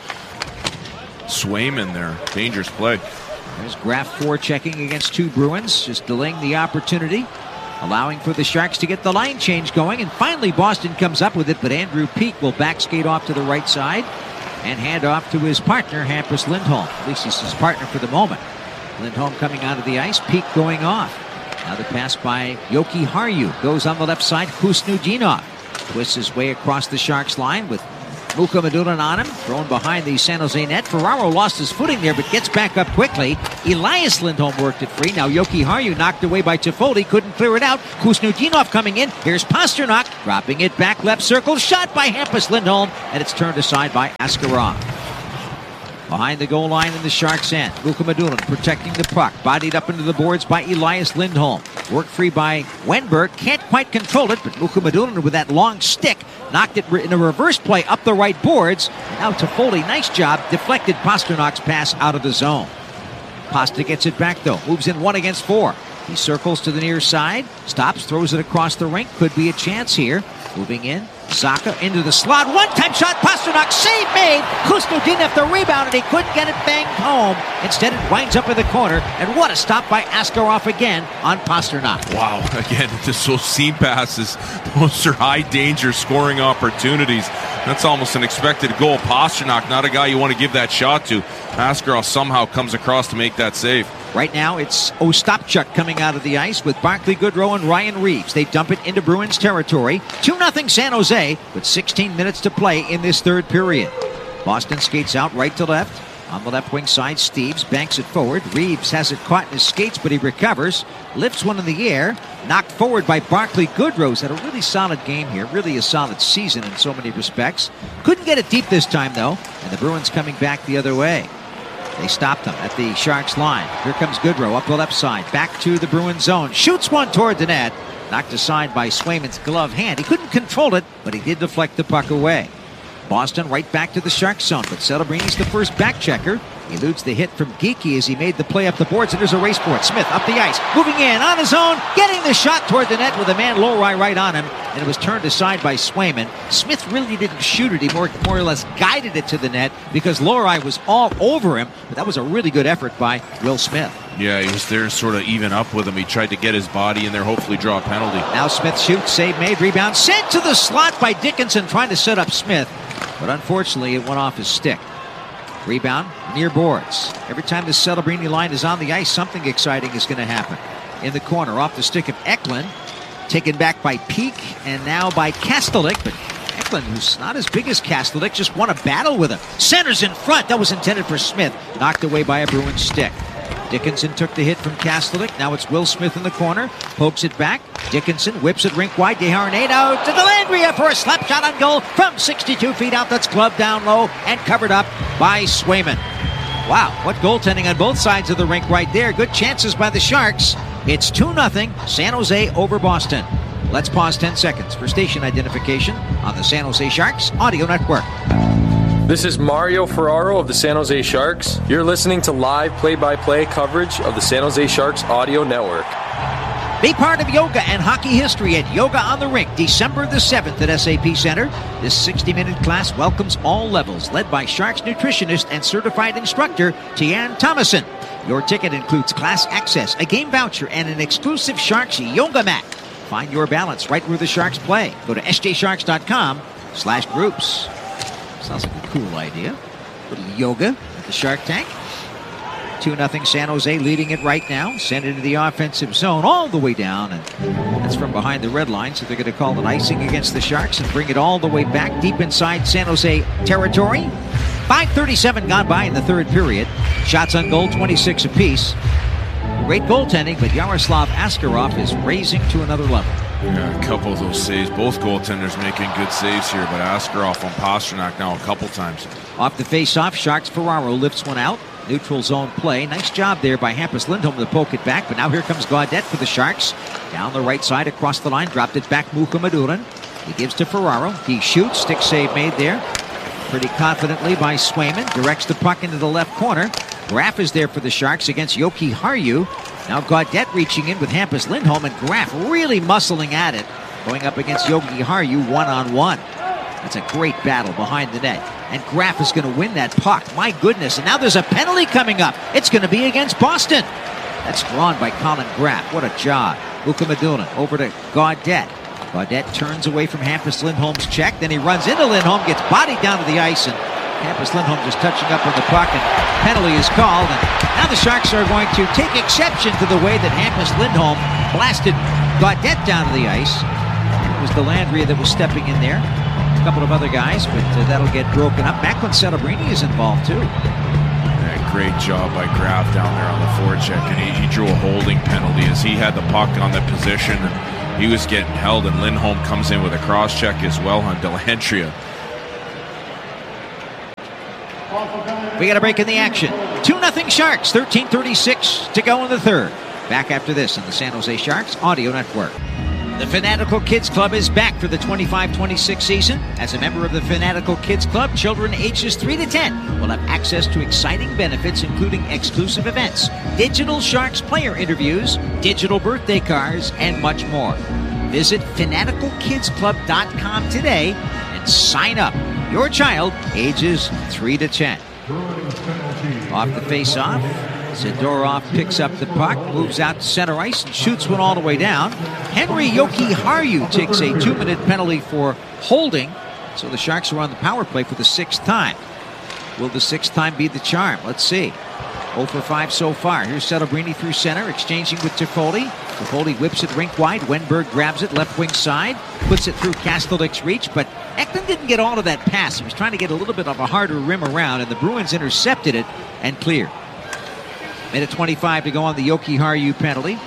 Swayman there. Dangerous play. There's Graf forechecking against two Bruins, just delaying the opportunity, allowing for the Sharks to get the line change going. And finally, Boston comes up with it, but Andrew Peeke will back skate off to the right side and hand off to his partner, Hampus Lindholm. At least he's his partner for the moment. Lindholm coming onto the ice, Peeke going off. Now the pass by Yoki Haru goes on the left side. Kusnudinov twists his way across the Sharks line with Muka Madunan on him, thrown behind the San Jose net. Ferraro lost his footing there, but gets back up quickly. Elias Lindholm worked it free. Now Yoki Haru knocked away by Toffoli, couldn't clear it out. Kuznetsov coming in. Here's Pastrnak, dropping it back left circle. Shot by Hampus Lindholm, and it's turned aside by Askarov. Behind the goal line in the Sharks' end, Muka Madunan protecting the puck. Bodied up into the boards by Elias Lindholm. Worked free by Wenberg. Can't quite control it, but Muka Madunan with that long stick knocked it in a reverse play up the right boards. Now Toffoli, nice job, deflected Pasternak's pass out of the zone. Pasta gets it back though, moves in one against four. He circles to the near side, stops, throws it across the rink. Could be a chance here. Moving in, Zacha into the slot. One-time shot, Pastrnak, save made. Kuznetsov the rebound, and he couldn't get it banged home. Instead, it winds up in the corner, and what a stop by Askarov again on Pastrnak. Wow, again, just those seam passes. Those are high-danger scoring opportunities. That's almost an expected goal. Pastrnak, not a guy you want to give that shot to. Askarov somehow comes across to make that save. Right now, it's Ostapchuk coming out of the ice with Barclay Goodrow and Ryan Reeves. They dump it into Bruins territory. two nothing San Jose with sixteen minutes to play in this third period. Boston skates out right to left. On the left wing side, Steeves banks it forward. Reeves has it caught in his skates, but he recovers. Lifts one in the air. Knocked forward by Barclay Goodrow. He's had a really solid game here. Really a solid season in so many respects. Couldn't get it deep this time, though. And the Bruins coming back the other way. They stopped him at the Sharks line. Here comes Goodrow up the left side. Back to the Bruins zone. Shoots one toward the net. Knocked aside by Swayman's glove hand. He couldn't control it, but he did deflect the puck away. Boston right back to the Sharks zone, but Celebrini's the first back checker. He eludes the hit from Geekie as he made the play up the boards, and there's a race for it. Smith up the ice, moving in on his own, getting the shot toward the net with a man Lohrei right on him, and it was turned aside by Swayman. Smith really didn't shoot it. He more, more or less guided it to the net because Lohrei was all over him, but that was a really good effort by Will Smith. Yeah, he was there sort of even up with him. He tried to get his body in there, hopefully draw a penalty. Now Smith shoots, save made, rebound, sent to the slot by Dickinson trying to set up Smith, but unfortunately it went off his stick. Rebound near boards. Every time the Celebrini line is on the ice, something exciting is going to happen. In the corner, off the stick of Eklund, taken back by Peak, and now by Kastelik, but Eklund, who's not as big as Kastelik, just won a battle with him. Centers in front. That was intended for Smith. Knocked away by a Bruins stick. Dickinson took the hit from Kastelik. Now it's Will Smith in the corner. Pokes it back. Dickinson whips it rink wide. Desharnais to Dellandrea for a slap shot on goal from sixty-two feet out. That's gloved down low and covered up by Swayman. Wow, what goaltending on both sides of the rink right there. Good chances by the Sharks. It's two nothing San Jose over Boston. Let's pause ten seconds for station identification on the San Jose Sharks Audio Network. This is Mario Ferraro of the San Jose Sharks. You're listening to live play-by-play coverage of the San Jose Sharks Audio Network. Be part of yoga and hockey history at Yoga on the Rink, December the seventh at S A P Center. This sixty-minute class welcomes all levels, led by Sharks nutritionist and certified instructor Tian Thomason. Your ticket includes class access, a game voucher, and an exclusive Sharks yoga mat. Find your balance right where the Sharks play. Go to s j sharks dot com slash groups. Sounds like a cool idea. A little yoga at the Shark Tank. two nothing San Jose leading it right now. Sent into the offensive zone all the way down. And that's from behind the red line. So they're going to call an icing against the Sharks and bring it all the way back deep inside San Jose territory. five thirty-seven gone by in the third period. Shots on goal, twenty-six apiece. Great goaltending, but Yaroslav Askarov is raising to another level. Yeah, a couple of those saves. Both goaltenders making good saves here, but Askarov on Pastrnak now a couple times. Off the face-off, Sharks Ferraro lifts one out. Neutral zone play. Nice job there by Hampus Lindholm to poke it back, but now here comes Gaudette for the Sharks. Down the right side, across the line, dropped it back Muka Madunan. He gives to Ferraro. He shoots, stick save made there. Pretty confidently by Swayman. Directs the puck into the left corner. Graf is there for the Sharks against Yoki Haru. Now Gaudette reaching in with Hampus Lindholm, and Graf really muscling at it, going up against Yoki Haru one-on-one. That's a great battle behind the net. And Graf is going to win that puck. My goodness. And now there's a penalty coming up. It's going to be against Boston. That's drawn by Colin Graf. What a job. Muka Madunan over to Gaudette. Gaudette turns away from Hampus Lindholm's check. Then he runs into Lindholm, gets bodied down to the ice, and Hampus Lindholm just touching up on the puck, and penalty is called. And now the Sharks are going to take exception to the way that Hampus Lindholm blasted Gaudette down to the ice. It was Dellandrea that was stepping in there. couple of other guys, but uh, that'll get broken up. Macklin Celebrini is involved too. Yeah, great job by Graf down there on the forecheck, and he, he drew a holding penalty as he had the puck on the position. And he was getting held, and Lindholm comes in with a cross check as well on Delantria. We got a break in the action. two nothing Sharks, thirteen thirty-six to go in the third. Back after this on the San Jose Sharks Audio Network. The Fanatical Kids Club is back for the twenty-five twenty-six season. As a member of the Fanatical Kids Club, children ages three to ten will have access to exciting benefits, including exclusive events, digital Sharks player interviews, digital birthday cards, and much more. Visit fanatical kids club dot com today and sign up. Your child ages three to ten. Off the face-off, Zadorov picks up the puck, moves out to center ice, and shoots one all the way down. Henry Jokiharju takes a two-minute penalty for holding, so the Sharks are on the power play for the sixth time. Will the sixth time be the charm? Let's see. oh for five so far. Here's Celebrini through center, exchanging with Toffoli. Toffoli whips it rink wide. Wenberg grabs it left wing side, puts it through Kastelik's reach, but Eklund didn't get all of that pass. He was trying to get a little bit of a harder rim around, and the Bruins intercepted it and cleared. Minute twenty-five to go on the Jokiharju penalty.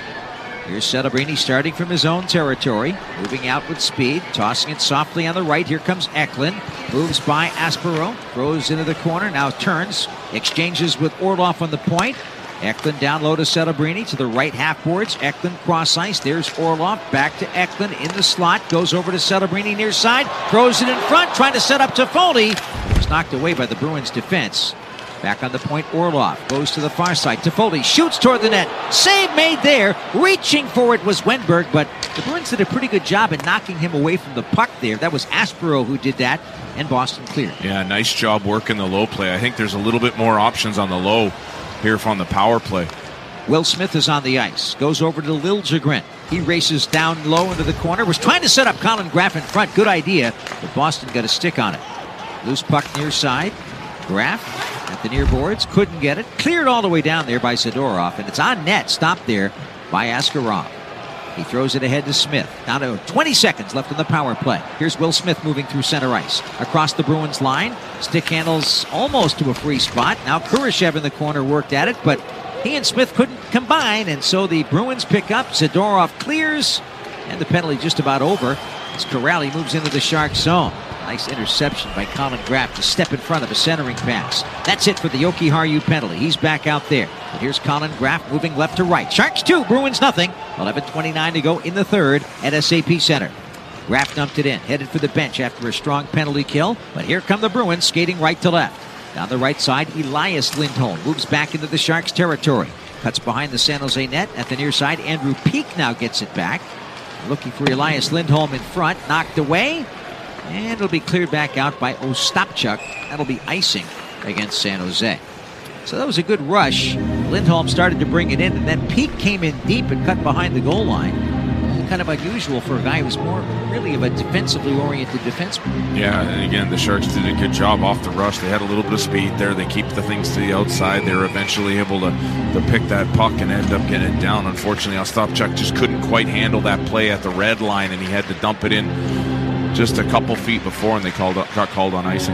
Here's Celebrini starting from his own territory, moving out with speed, tossing it softly on the right. Here comes Eklund, moves by Aspero, throws into the corner, now turns, exchanges with Orlov on the point. Eklund down low to Celebrini to the right half boards. Eklund cross ice. There's Orlov back to Eklund in the slot. Goes over to Celebrini near side. Throws it in front, trying to set up Toffoli. It was knocked away by the Bruins defense. Back on the point, Orlov goes to the far side. Toffoli shoots toward the net. Save made there. Reaching for it was Wenberg, but the Bruins did a pretty good job in knocking him away from the puck there. That was Aspero who did that, and Boston cleared. Yeah, nice job working the low play. I think there's a little bit more options on the low here from the power play. Will Smith is on the ice. Goes over to Liljegren. He races down low into the corner. Was trying to set up Colin Graf in front. Good idea, but Boston got a stick on it. Loose puck near side. Graf at the near boards. Couldn't get it. Cleared all the way down there by Zadorov, and it's on net. Stopped there by Askarov. He throws it ahead to Smith. Down to twenty seconds left on the power play. Here's Will Smith moving through center ice. Across the Bruins line. Stick handles almost to a free spot. Now Kurashev in the corner worked at it, but he and Smith couldn't combine, and so the Bruins pick up. Zadorov clears, and the penalty just about over as Corrali moves into the Sharks zone. Nice interception by Colin Graf to step in front of a centering pass. That's it for the Jokiharju penalty. He's back out there. But here's Colin Graf moving left to right. Sharks two, Bruins nothing. eleven twenty-nine to go in the third at S A P Center. Graf dumped it in, headed for the bench after a strong penalty kill. But here come the Bruins skating right to left. Down the right side, Elias Lindholm moves back into the Sharks territory. Cuts behind the San Jose net. At the near side, Andrew Peeke now gets it back. Looking for Elias Lindholm in front. Knocked away. And it'll be cleared back out by Ostapchuk. That'll be icing against San Jose. So that was a good rush. Lindholm started to bring it in, and then Peeke came in deep and cut behind the goal line. Kind of unusual for a guy who's more really of a defensively oriented defenseman. Yeah, and again, the Sharks did a good job off the rush. They had a little bit of speed there. They keep the things to the outside. They were eventually able to, to pick that puck and end up getting it down. Unfortunately, Ostapchuk just couldn't quite handle that play at the red line, and he had to dump it in just a couple feet before, and they called got called on icing.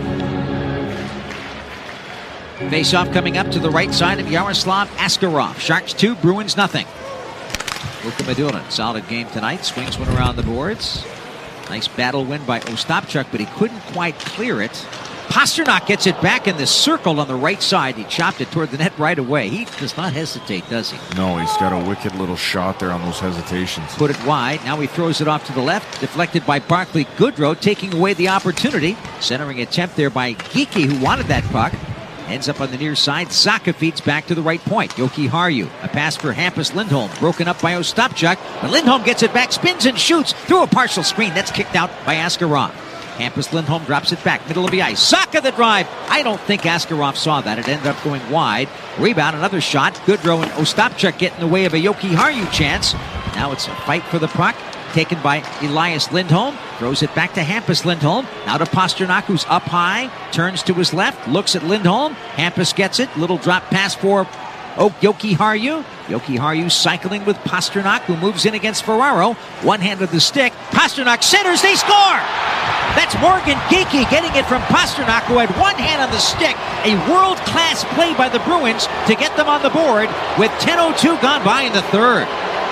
Face-off coming up to the right side of Yaroslav Askarov. Sharks two, Bruins nothing. Luka Medulin, solid game tonight. Swings one around the boards. Nice battle win by Ostapchuk, but he couldn't quite clear it. Pasternak gets it back in the circle on the right side. He chopped it toward the net right away. He does not hesitate, does he? No, he's got a wicked little shot there on those hesitations. Put it wide. Now he throws it off to the left. Deflected by Barclay Goodrow, taking away the opportunity. Centering attempt there by Geekie, who wanted that puck. Ends up on the near side. Zacha feeds back to the right point. Jokiharju. A pass for Hampus Lindholm. Broken up by Ostapchuk. But Lindholm gets it back, spins and shoots through a partial screen. That's kicked out by Askarov. Hampus Lindholm drops it back, middle of the ice. Zacha the drive. I don't think Askarov saw that. It ended up going wide. Rebound, another shot. Goodrow and Ostapchuk get in the way of a Jokiharju chance. Now it's a fight for the puck. Taken by Elias Lindholm. Throws it back to Hampus Lindholm. Now to Pasternak, who's up high. Turns to his left. Looks at Lindholm. Hampus gets it. Little drop pass for Oh, Yoki Haru. Yoki Haru cycling with Pastrnak, who moves in against Ferraro. One hand of the stick. Pastrnak centers. They score! That's Morgan Geekie getting it from Pastrnak, who had one hand on the stick. A world-class play by the Bruins to get them on the board with ten oh two gone by in the third.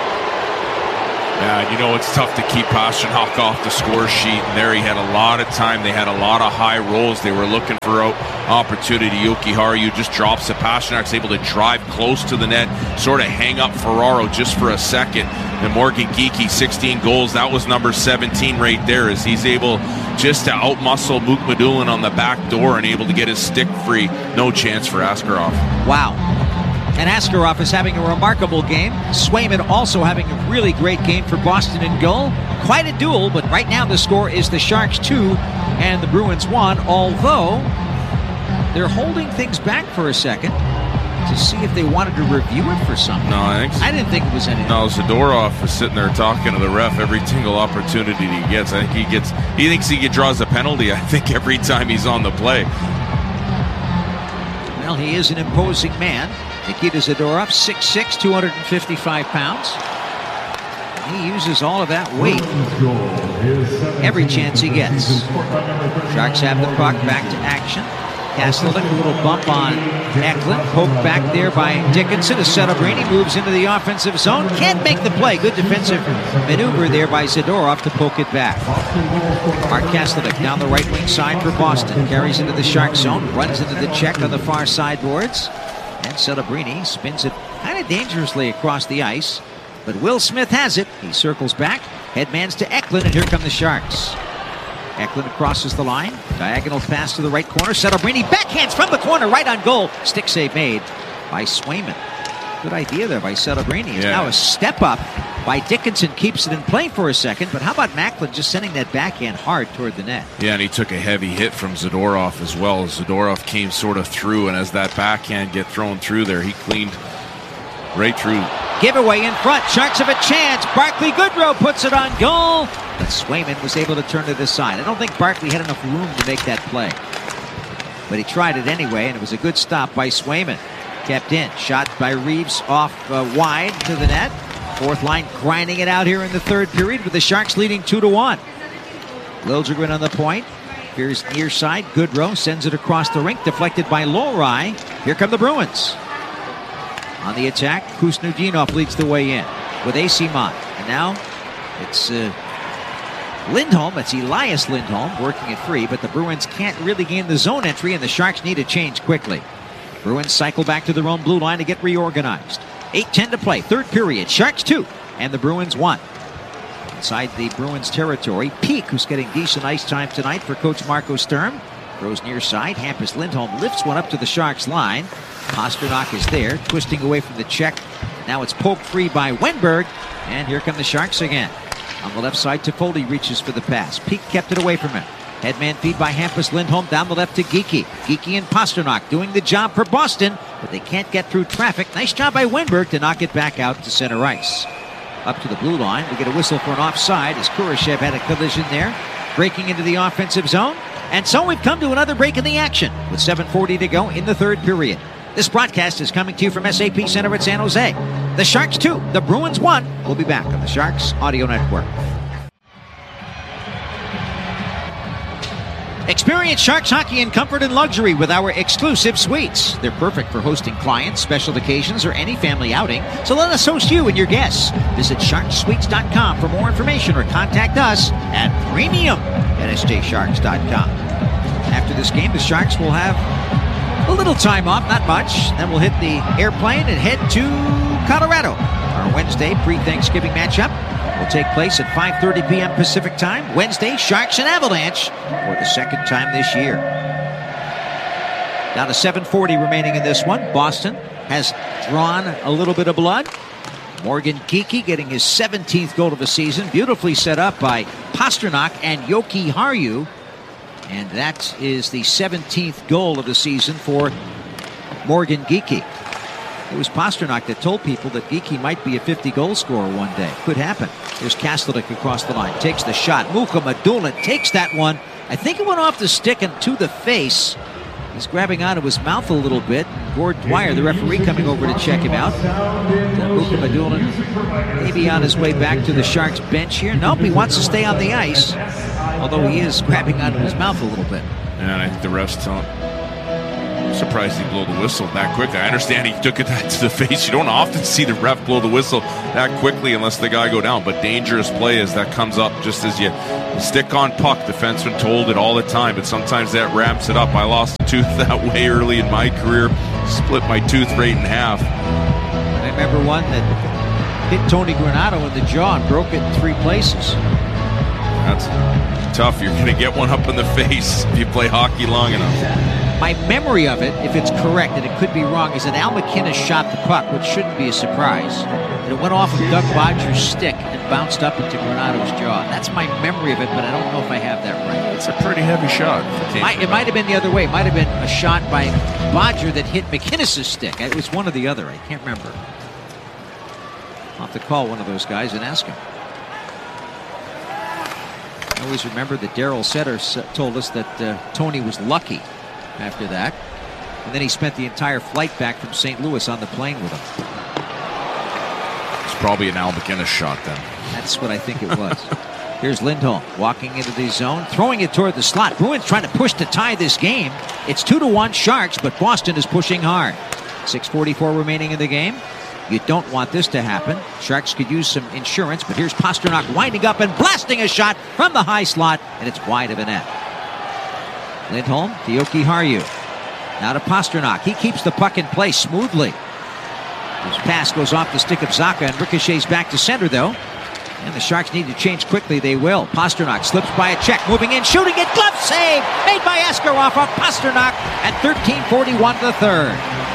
Yeah, you know, it's tough to keep Pastrnak off the score sheet, and there he had a lot of time. They had a lot of high rolls. They were looking for an opportunity. Yoki Haru just drops it. Pasternak's able to drive close to the net, sort of hang up Ferraro just for a second. And Morgan Geekie, sixteen goals. That was number seventeen right there, as he's able just to outmuscle Mukhamadullin on the back door and able to get his stick free. No chance for Askarov. Wow. And Askarov is having a remarkable game. Swayman also having a really great game for Boston in goal. Quite a duel, but right now the score is the Sharks two and the Bruins one, although they're holding things back for a second to see if they wanted to review it for something. No, I think so. I didn't think it was anything. No, Zadorov is sitting there talking to the ref every single opportunity he gets. I think he gets, he thinks he draws a penalty, I think, every time he's on the play. Well, he is an imposing man. Nikita Zadorov, six six, two hundred fifty-five pounds. He uses all of that weight every chance he gets. Sharks have the puck, back to action. Kastelik, a little bump on Eklund. Poked back there by Dickinson. A Celebrini moves into the offensive zone. Can't make the play. Good defensive maneuver there by Zadorov to poke it back. Mark Kastelik down the right wing side for Boston. Carries into the Shark zone. Runs into the check on the far sideboards. And Celebrini spins it kind of dangerously across the ice. But Will Smith has it. He circles back. Headmans to Eklund, and here come the Sharks. Eklund crosses the line. Diagonal pass to the right corner. Celebrini backhands from the corner, right on goal. Stick save made by Swayman. Good idea there by Celebrini. It's yeah. now a step up by Dickinson. Keeps it in play for a second. But how about Macklin just sending that backhand hard toward the net? Yeah, and he took a heavy hit from Zadorov as well. Zadorov came sort of through, and as that backhand get thrown through there, he cleaned right through. Giveaway in front. Sharks have a chance. Barclay Goodrow puts it on goal. But Swayman was able to turn to the side. I don't think Barclay had enough room to make that play. But he tried it anyway, and it was a good stop by Swayman. Kept in. Shot by Reeves off uh, wide to the net. Fourth line grinding it out here in the third period with the Sharks leading two to one. Liljegren on the point. Here's near side. Goodrow sends it across the rink. Deflected by Lohrei. Here come the Bruins. On the attack, Kusnudinov leads the way in with Asimon. And now it's uh, Lindholm. It's Elias Lindholm working it free, but the Bruins can't really gain the zone entry, and the Sharks need a change quickly. Bruins cycle back to their own blue line to get reorganized. eight ten to play, third period. Sharks two, and the Bruins one. Inside the Bruins territory, Peak, who's getting decent ice time tonight for Coach Marco Sturm. Throws near side. Hampus Lindholm lifts one up to the Sharks line. Pastrnak is there, twisting away from the check. Now it's poked free by Wenberg, and here come the Sharks again. On the left side, Toffoli reaches for the pass. Peak kept it away from him. Headman feed by Hampus Lindholm down the left to Geekie. Geekie and Pastrnak doing the job for Boston, but they can't get through traffic. Nice job by Wenberg to knock it back out to center ice. Up to the blue line, we get a whistle for an offside as Kurashev had a collision there. Breaking into the offensive zone. And so we've come to another break in the action with seven forty to go in the third period. This broadcast is coming to you from S A P Center at San Jose. The Sharks two, the Bruins one. We'll be back on the Sharks Audio Network. Experience Sharks hockey in comfort and luxury with our exclusive suites. They're perfect for hosting clients, special occasions, or any family outing. So let us host you and your guests. Visit sharks suites dot com for more information or contact us at premium at s j sharks dot com. After this game, the Sharks will have a little time off, not much. Then we'll hit the airplane and head to Colorado. Our Wednesday pre-Thanksgiving matchup will take place at five thirty p.m. Pacific time. Wednesday, Sharks and Avalanche for the second time this year. Down to seven forty remaining in this one. Boston has drawn a little bit of blood. Morgan Geekie getting his seventeenth goal of the season. Beautifully set up by Pastrnak and Yoki Haru. And that is the seventeenth goal of the season for Morgan Geekie. It was Pastrnak that told people that Geekie might be a fifty-goal scorer one day. Could happen. There's Kastelik across the line. Takes the shot. Mukhamadullin takes that one. I think it went off the stick and to the face He's grabbing out of his mouth a little bit. Gord Dwyer, the referee, coming over to check him out. Luka Madulin maybe on his way back to the Sharks bench here. Nope, he wants to stay on the ice, although he is grabbing out of his mouth a little bit. And I think the refs tell him. Surprised he blew the whistle that quick. I understand he took it that to the face. You don't often see the ref blow the whistle that quickly unless the guy go down. But dangerous play as that comes up just as you stick on puck. Defenseman told it all the time, but sometimes that ramps it up. I lost a tooth that way early in my career. Split my tooth right in half. I remember one that hit Tony Granato in the jaw and broke it in three places. That's tough. You're going to get one up in the face if you play hockey long enough. My memory of it, if it's correct, and it could be wrong, is that Al MacInnis shot the puck, which shouldn't be a surprise. And it went off of Doug Bodger's stick and bounced up into Granato's jaw. That's my memory of it, but I don't know if I have that right. It's a pretty heavy shot. It might, it might have been the other way. It might have been a shot by Bodger that hit MacInnis' stick. It was one or the other. I can't remember. I'll have to call one of those guys and ask him. I always remember that Daryl Setter told us that uh, Tony was lucky after that, and then he spent the entire flight back from Saint Louis on the plane with him. It's probably an Al MacInnis shot then. That's what I think it was. Here's Lindholm walking into the zone, throwing it toward the slot. Bruins trying to push to tie this game. It's two to one Sharks, but Boston is pushing hard. six forty-four remaining in the game. You don't want this to happen. Sharks could use some insurance, but here's Pastrnak winding up and blasting a shot from the high slot, and it's wide of a net. Lindholm to Jokiharju. Now to Pastrnak. He keeps the puck in place smoothly. His pass goes off the stick of Zacha and ricochets back to center, though. And the Sharks need to change quickly. They will. Pastrnak slips by a check, moving in, shooting it. Glove save made by Askarov on Pastrnak at thirteen forty-one to the third.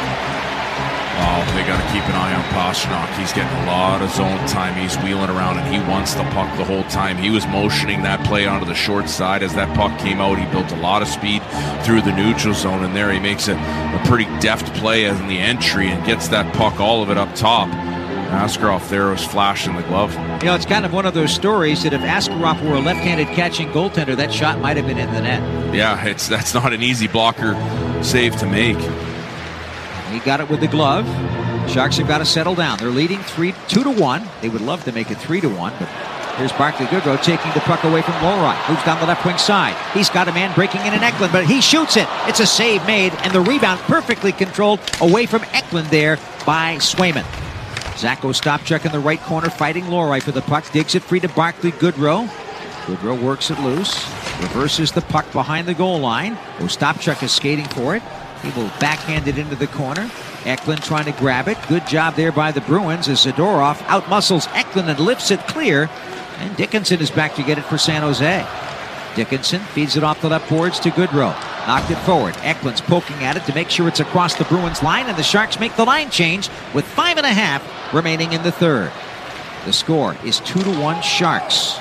Oh, they got to keep an eye on Pastrnak. He's getting a lot of zone time. He's wheeling around, and he wants the puck the whole time. He was motioning that play onto the short side as that puck came out. He built a lot of speed through the neutral zone, and there he makes a, a pretty deft play in the entry and gets that puck, all of it up top. Askarov there was flashing the glove. You know, it's kind of one of those stories that if Askarov were a left-handed catching goaltender, that shot might have been in the net. Yeah, it's that's not an easy blocker save to make. He got it with the glove. Sharks have got to settle down. They're leading three, two to one. They would love to make it three to one, but here's Barclay Goodrow taking the puck away from Lowry. Moves down the left wing side. He's got a man breaking in in Eklund, but he shoots it. It's a save made, and the rebound perfectly controlled away from Eklund there by Swayman. Zacho Stopchuk in the right corner fighting Lowry for the puck. Digs it free to Barclay Goodrow. Goodrow works it loose. Reverses the puck behind the goal line. Stopchuk is skating for it. He will backhand it into the corner. Eklund trying to grab it. Good job there by the Bruins as Zadorov outmuscles Eklund and lifts it clear. And Dickinson is back to get it for San Jose. Dickinson feeds it off the left boards to Goodrow. Knocked it forward. Eklund's poking at it to make sure it's across the Bruins line, and the Sharks make the line change with five and a half remaining in the third. The score is two to one Sharks.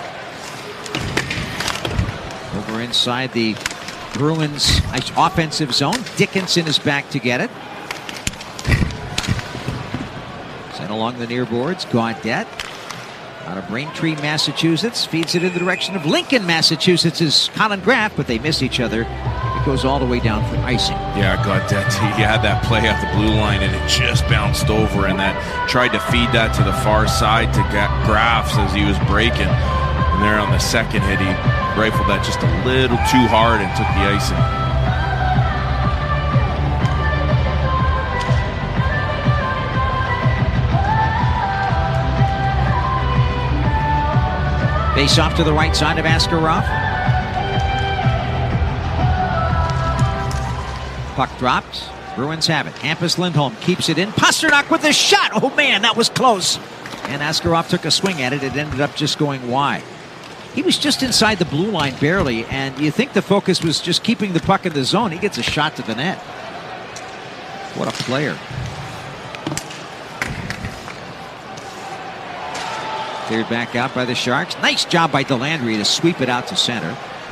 Over inside the Bruins offensive zone. Dickinson is back to get it. Sent along the near boards. Gaudette out of Braintree, Massachusetts. Feeds it in the direction of Lincoln, Massachusetts is Colin Graff, but they miss each other. It goes all the way down for icing. Yeah, Gaudette, he had that play at the blue line, and it just bounced over, and that tried to feed that to the far side to Graff as he was breaking. And there on the second hit, he rifled that just a little too hard and took the icing. Face off to the right side of Askarov. Puck dropped. Bruins have it. Hampus Lindholm keeps it in. Pastrnak with the shot. Oh man, that was close. And Askarov took a swing at it. It ended up just going wide. He was just inside the blue line barely, and you think the focus was just keeping the puck in the zone. He gets a shot to the net. What a player. Cleared back out by the Sharks. Nice job by Delandry to sweep it out to center.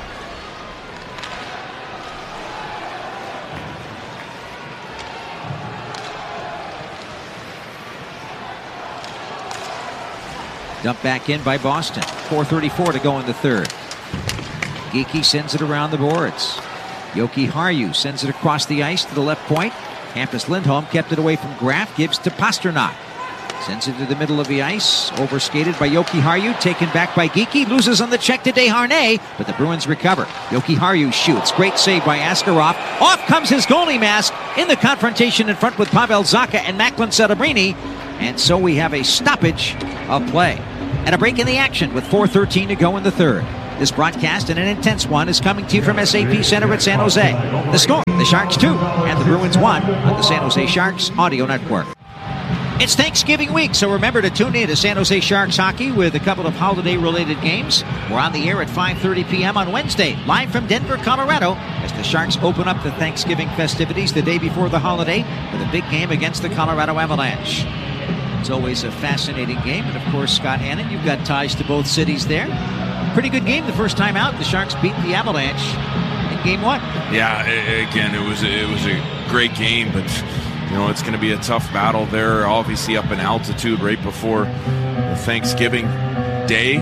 Dumped back in by Boston. four thirty-four to go in the third. Geekie sends it around the boards. Yoki Haru sends it across the ice to the left point. Hampus Lindholm kept it away from Graf, gives to Pastrnak. Sends it to the middle of the ice, overskated by Yoki Haru, taken back by Geekie, loses on the check to Desharnais, but the Bruins recover. Yoki Haru shoots, great save by Askarov. Off comes his goalie mask in the confrontation in front with Pavel Zacha and Macklin Celebrini, and so we have a stoppage of play. And a break in the action with four thirteen to go in the third. This broadcast, and an intense one, is coming to you from S A P Center at San Jose. The score, the Sharks two, and the Bruins one on the San Jose Sharks Audio Network. It's Thanksgiving week, so remember to tune in to San Jose Sharks hockey with a couple of holiday-related games. We're on the air at five thirty p.m. on Wednesday, live from Denver, Colorado, as the Sharks open up the Thanksgiving festivities the day before the holiday with a big game against the Colorado Avalanche. It's always a fascinating game, and of course, Scott Hannon, you've got ties to both cities there. Pretty good game the first time out. The Sharks beat the Avalanche in game one. Yeah, again, it was it was a great game, but you know, it's going to be a tough battle there, obviously up in altitude right before Thanksgiving Day.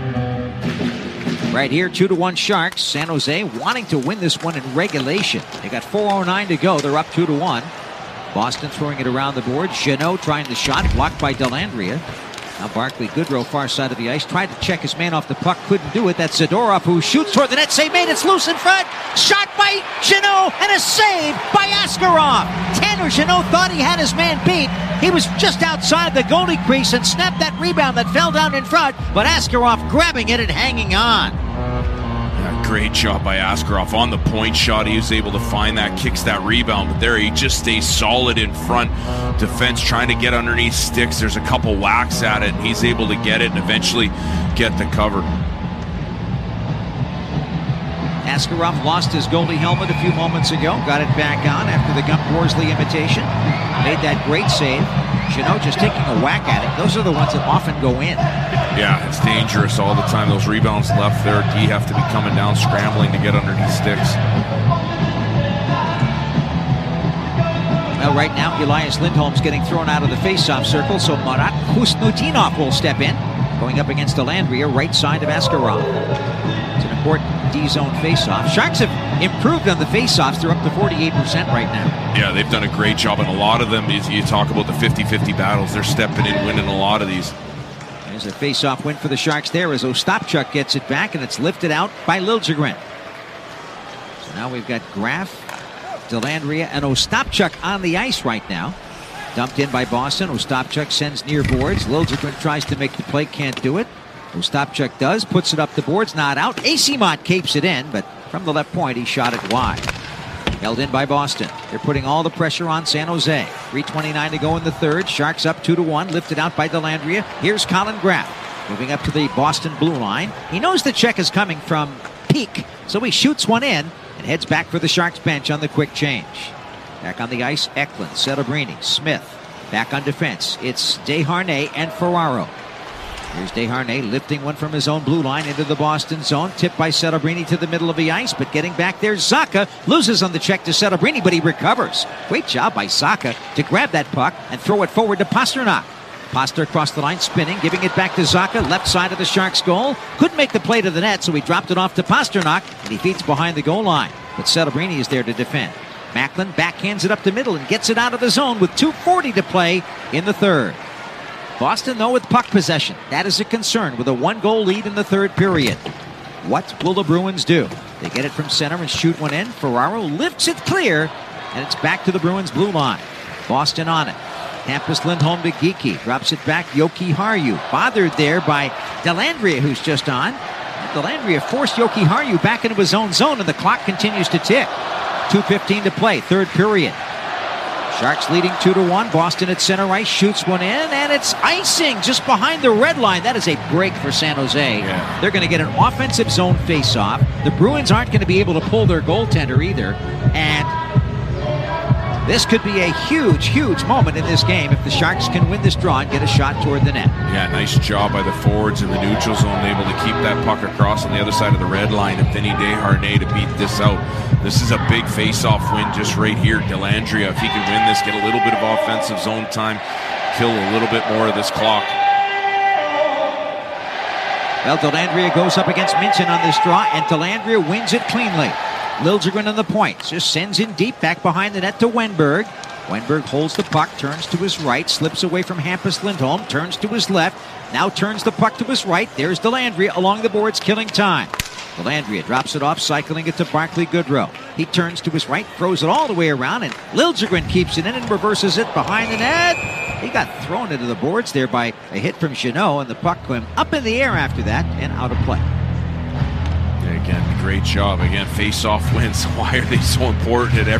Right here, two to one Sharks. San Jose wanting to win this one in regulation. They got four oh nine to go. They're up two to one. Boston throwing it around the board. Jeannot trying the shot, blocked by Dellandrea. Now Barclay Goodrow, far side of the ice, tried to check his man off the puck, couldn't do it. That's Zadorov, who shoots toward the net. Save made, it's loose in front. Shot by Jeannot, and a save by Askarov. Tanner Jeannot thought he had his man beat. He was just outside the goalie crease and snapped that rebound that fell down in front, but Askarov grabbing it and hanging on. Yeah, great job by Askarov on the point shot. He was able to find that, kicks that rebound, but there he just stays solid in front. Defense trying to get underneath sticks. There's a couple whacks at it, and he's able to get it and eventually get the cover. Askarov lost his goalie helmet a few moments ago. Got it back on after the Gump Worsley imitation. Made that great save. Jeannot just taking a whack at it. Those are the ones that often go in. Yeah, it's dangerous all the time. Those rebounds left there. D have to be coming down, scrambling to get underneath sticks. Well, right now, Elias Lindholm's getting thrown out of the face-off circle, so Marat Khusnutinov will step in, going up against Dellandrea, right side of Askarov. It's an important D-zone face-off. Sharks have improved on the face-offs. They're up to forty-eight percent right now. Yeah, they've done a great job, and a lot of them, you talk about the fifty-fifty battles, they're stepping in, winning a lot of these. There's a face-off win for the Sharks there as Ostapchuk gets it back, and it's lifted out by Liljegren. So now we've got Graf, Dellandrea, and Ostapchuk on the ice right now. Dumped in by Boston. Ostapchuk sends near boards. Liljegren tries to make the play, can't do it. Ostapchuk does, puts it up the boards, not out. Asimont capes it in, but from the left point, he shot it wide. Held in by Boston. They're putting all the pressure on San Jose. three twenty-nine to go in the third. Sharks up two to one, lifted out by Dellandrea. Here's Colin Graf, moving up to the Boston blue line. He knows the check is coming from Peak, so he shoots one in and heads back for the Sharks bench on the quick change. Back on the ice, Eklund, Celebrini, Smith. Back on defense, it's Desharnais and Ferraro. Here's Desharnais lifting one from his own blue line into the Boston zone. Tipped by Celebrini to the middle of the ice, but getting back there, Zacha loses on the check to Celebrini, but he recovers. Great job by Zacha to grab that puck and throw it forward to Pastrnak. Pasta across the line, spinning, giving it back to Zacha, left side of the Sharks' goal. Couldn't make the play to the net, so he dropped it off to Pastrnak, and he feeds behind the goal line. But Celebrini is there to defend. Macklin backhands it up the middle and gets it out of the zone with two forty to play in the third. Boston, though, with puck possession. That is a concern with a one-goal lead in the third period. What will the Bruins do? They get it from center and shoot one in. Ferraro lifts it clear, and it's back to the Bruins' blue line. Boston on it. Hampus Lindholm to Geekie. Drops it back. Yoki Haru. Bothered there by Dellandrea, who's just on. Dellandrea forced Yoki Haru back into his own zone, and the clock continues to tick. two fifteen to play, third period. Sharks leading two to one. Boston at center ice shoots one in, and it's icing just behind the red line. That is a break for San Jose. Yeah. They're going to get an offensive zone face-off. The Bruins aren't going to be able to pull their goaltender either, and this could be a huge, huge moment in this game if the Sharks can win this draw and get a shot toward the net. Yeah, nice job by the forwards in the neutral zone, able to keep that puck across on the other side of the red line, and Vinny Desharnais to beat this out. This is a big face-off win just right here. Dellandrea, if he can win this, get a little bit of offensive zone time, kill a little bit more of this clock. Well, Dellandrea goes up against Minton on this draw, and Dellandrea wins it cleanly. Liljegren on the point. Just sends in deep back behind the net to Wenberg. Wenberg holds the puck, turns to his right, slips away from Hampus Lindholm, turns to his left, now turns the puck to his right. There's Dellandrea along the boards, killing time. Dellandrea drops it off, cycling it to Barclay Goodrow. He turns to his right, throws it all the way around, and Liljegren keeps it in and reverses it behind the net. He got thrown into the boards there by a hit from Chenot, and the puck went up in the air after that and out of play. Yeah, again, great job. Again, face-off wins. Why are they so important at every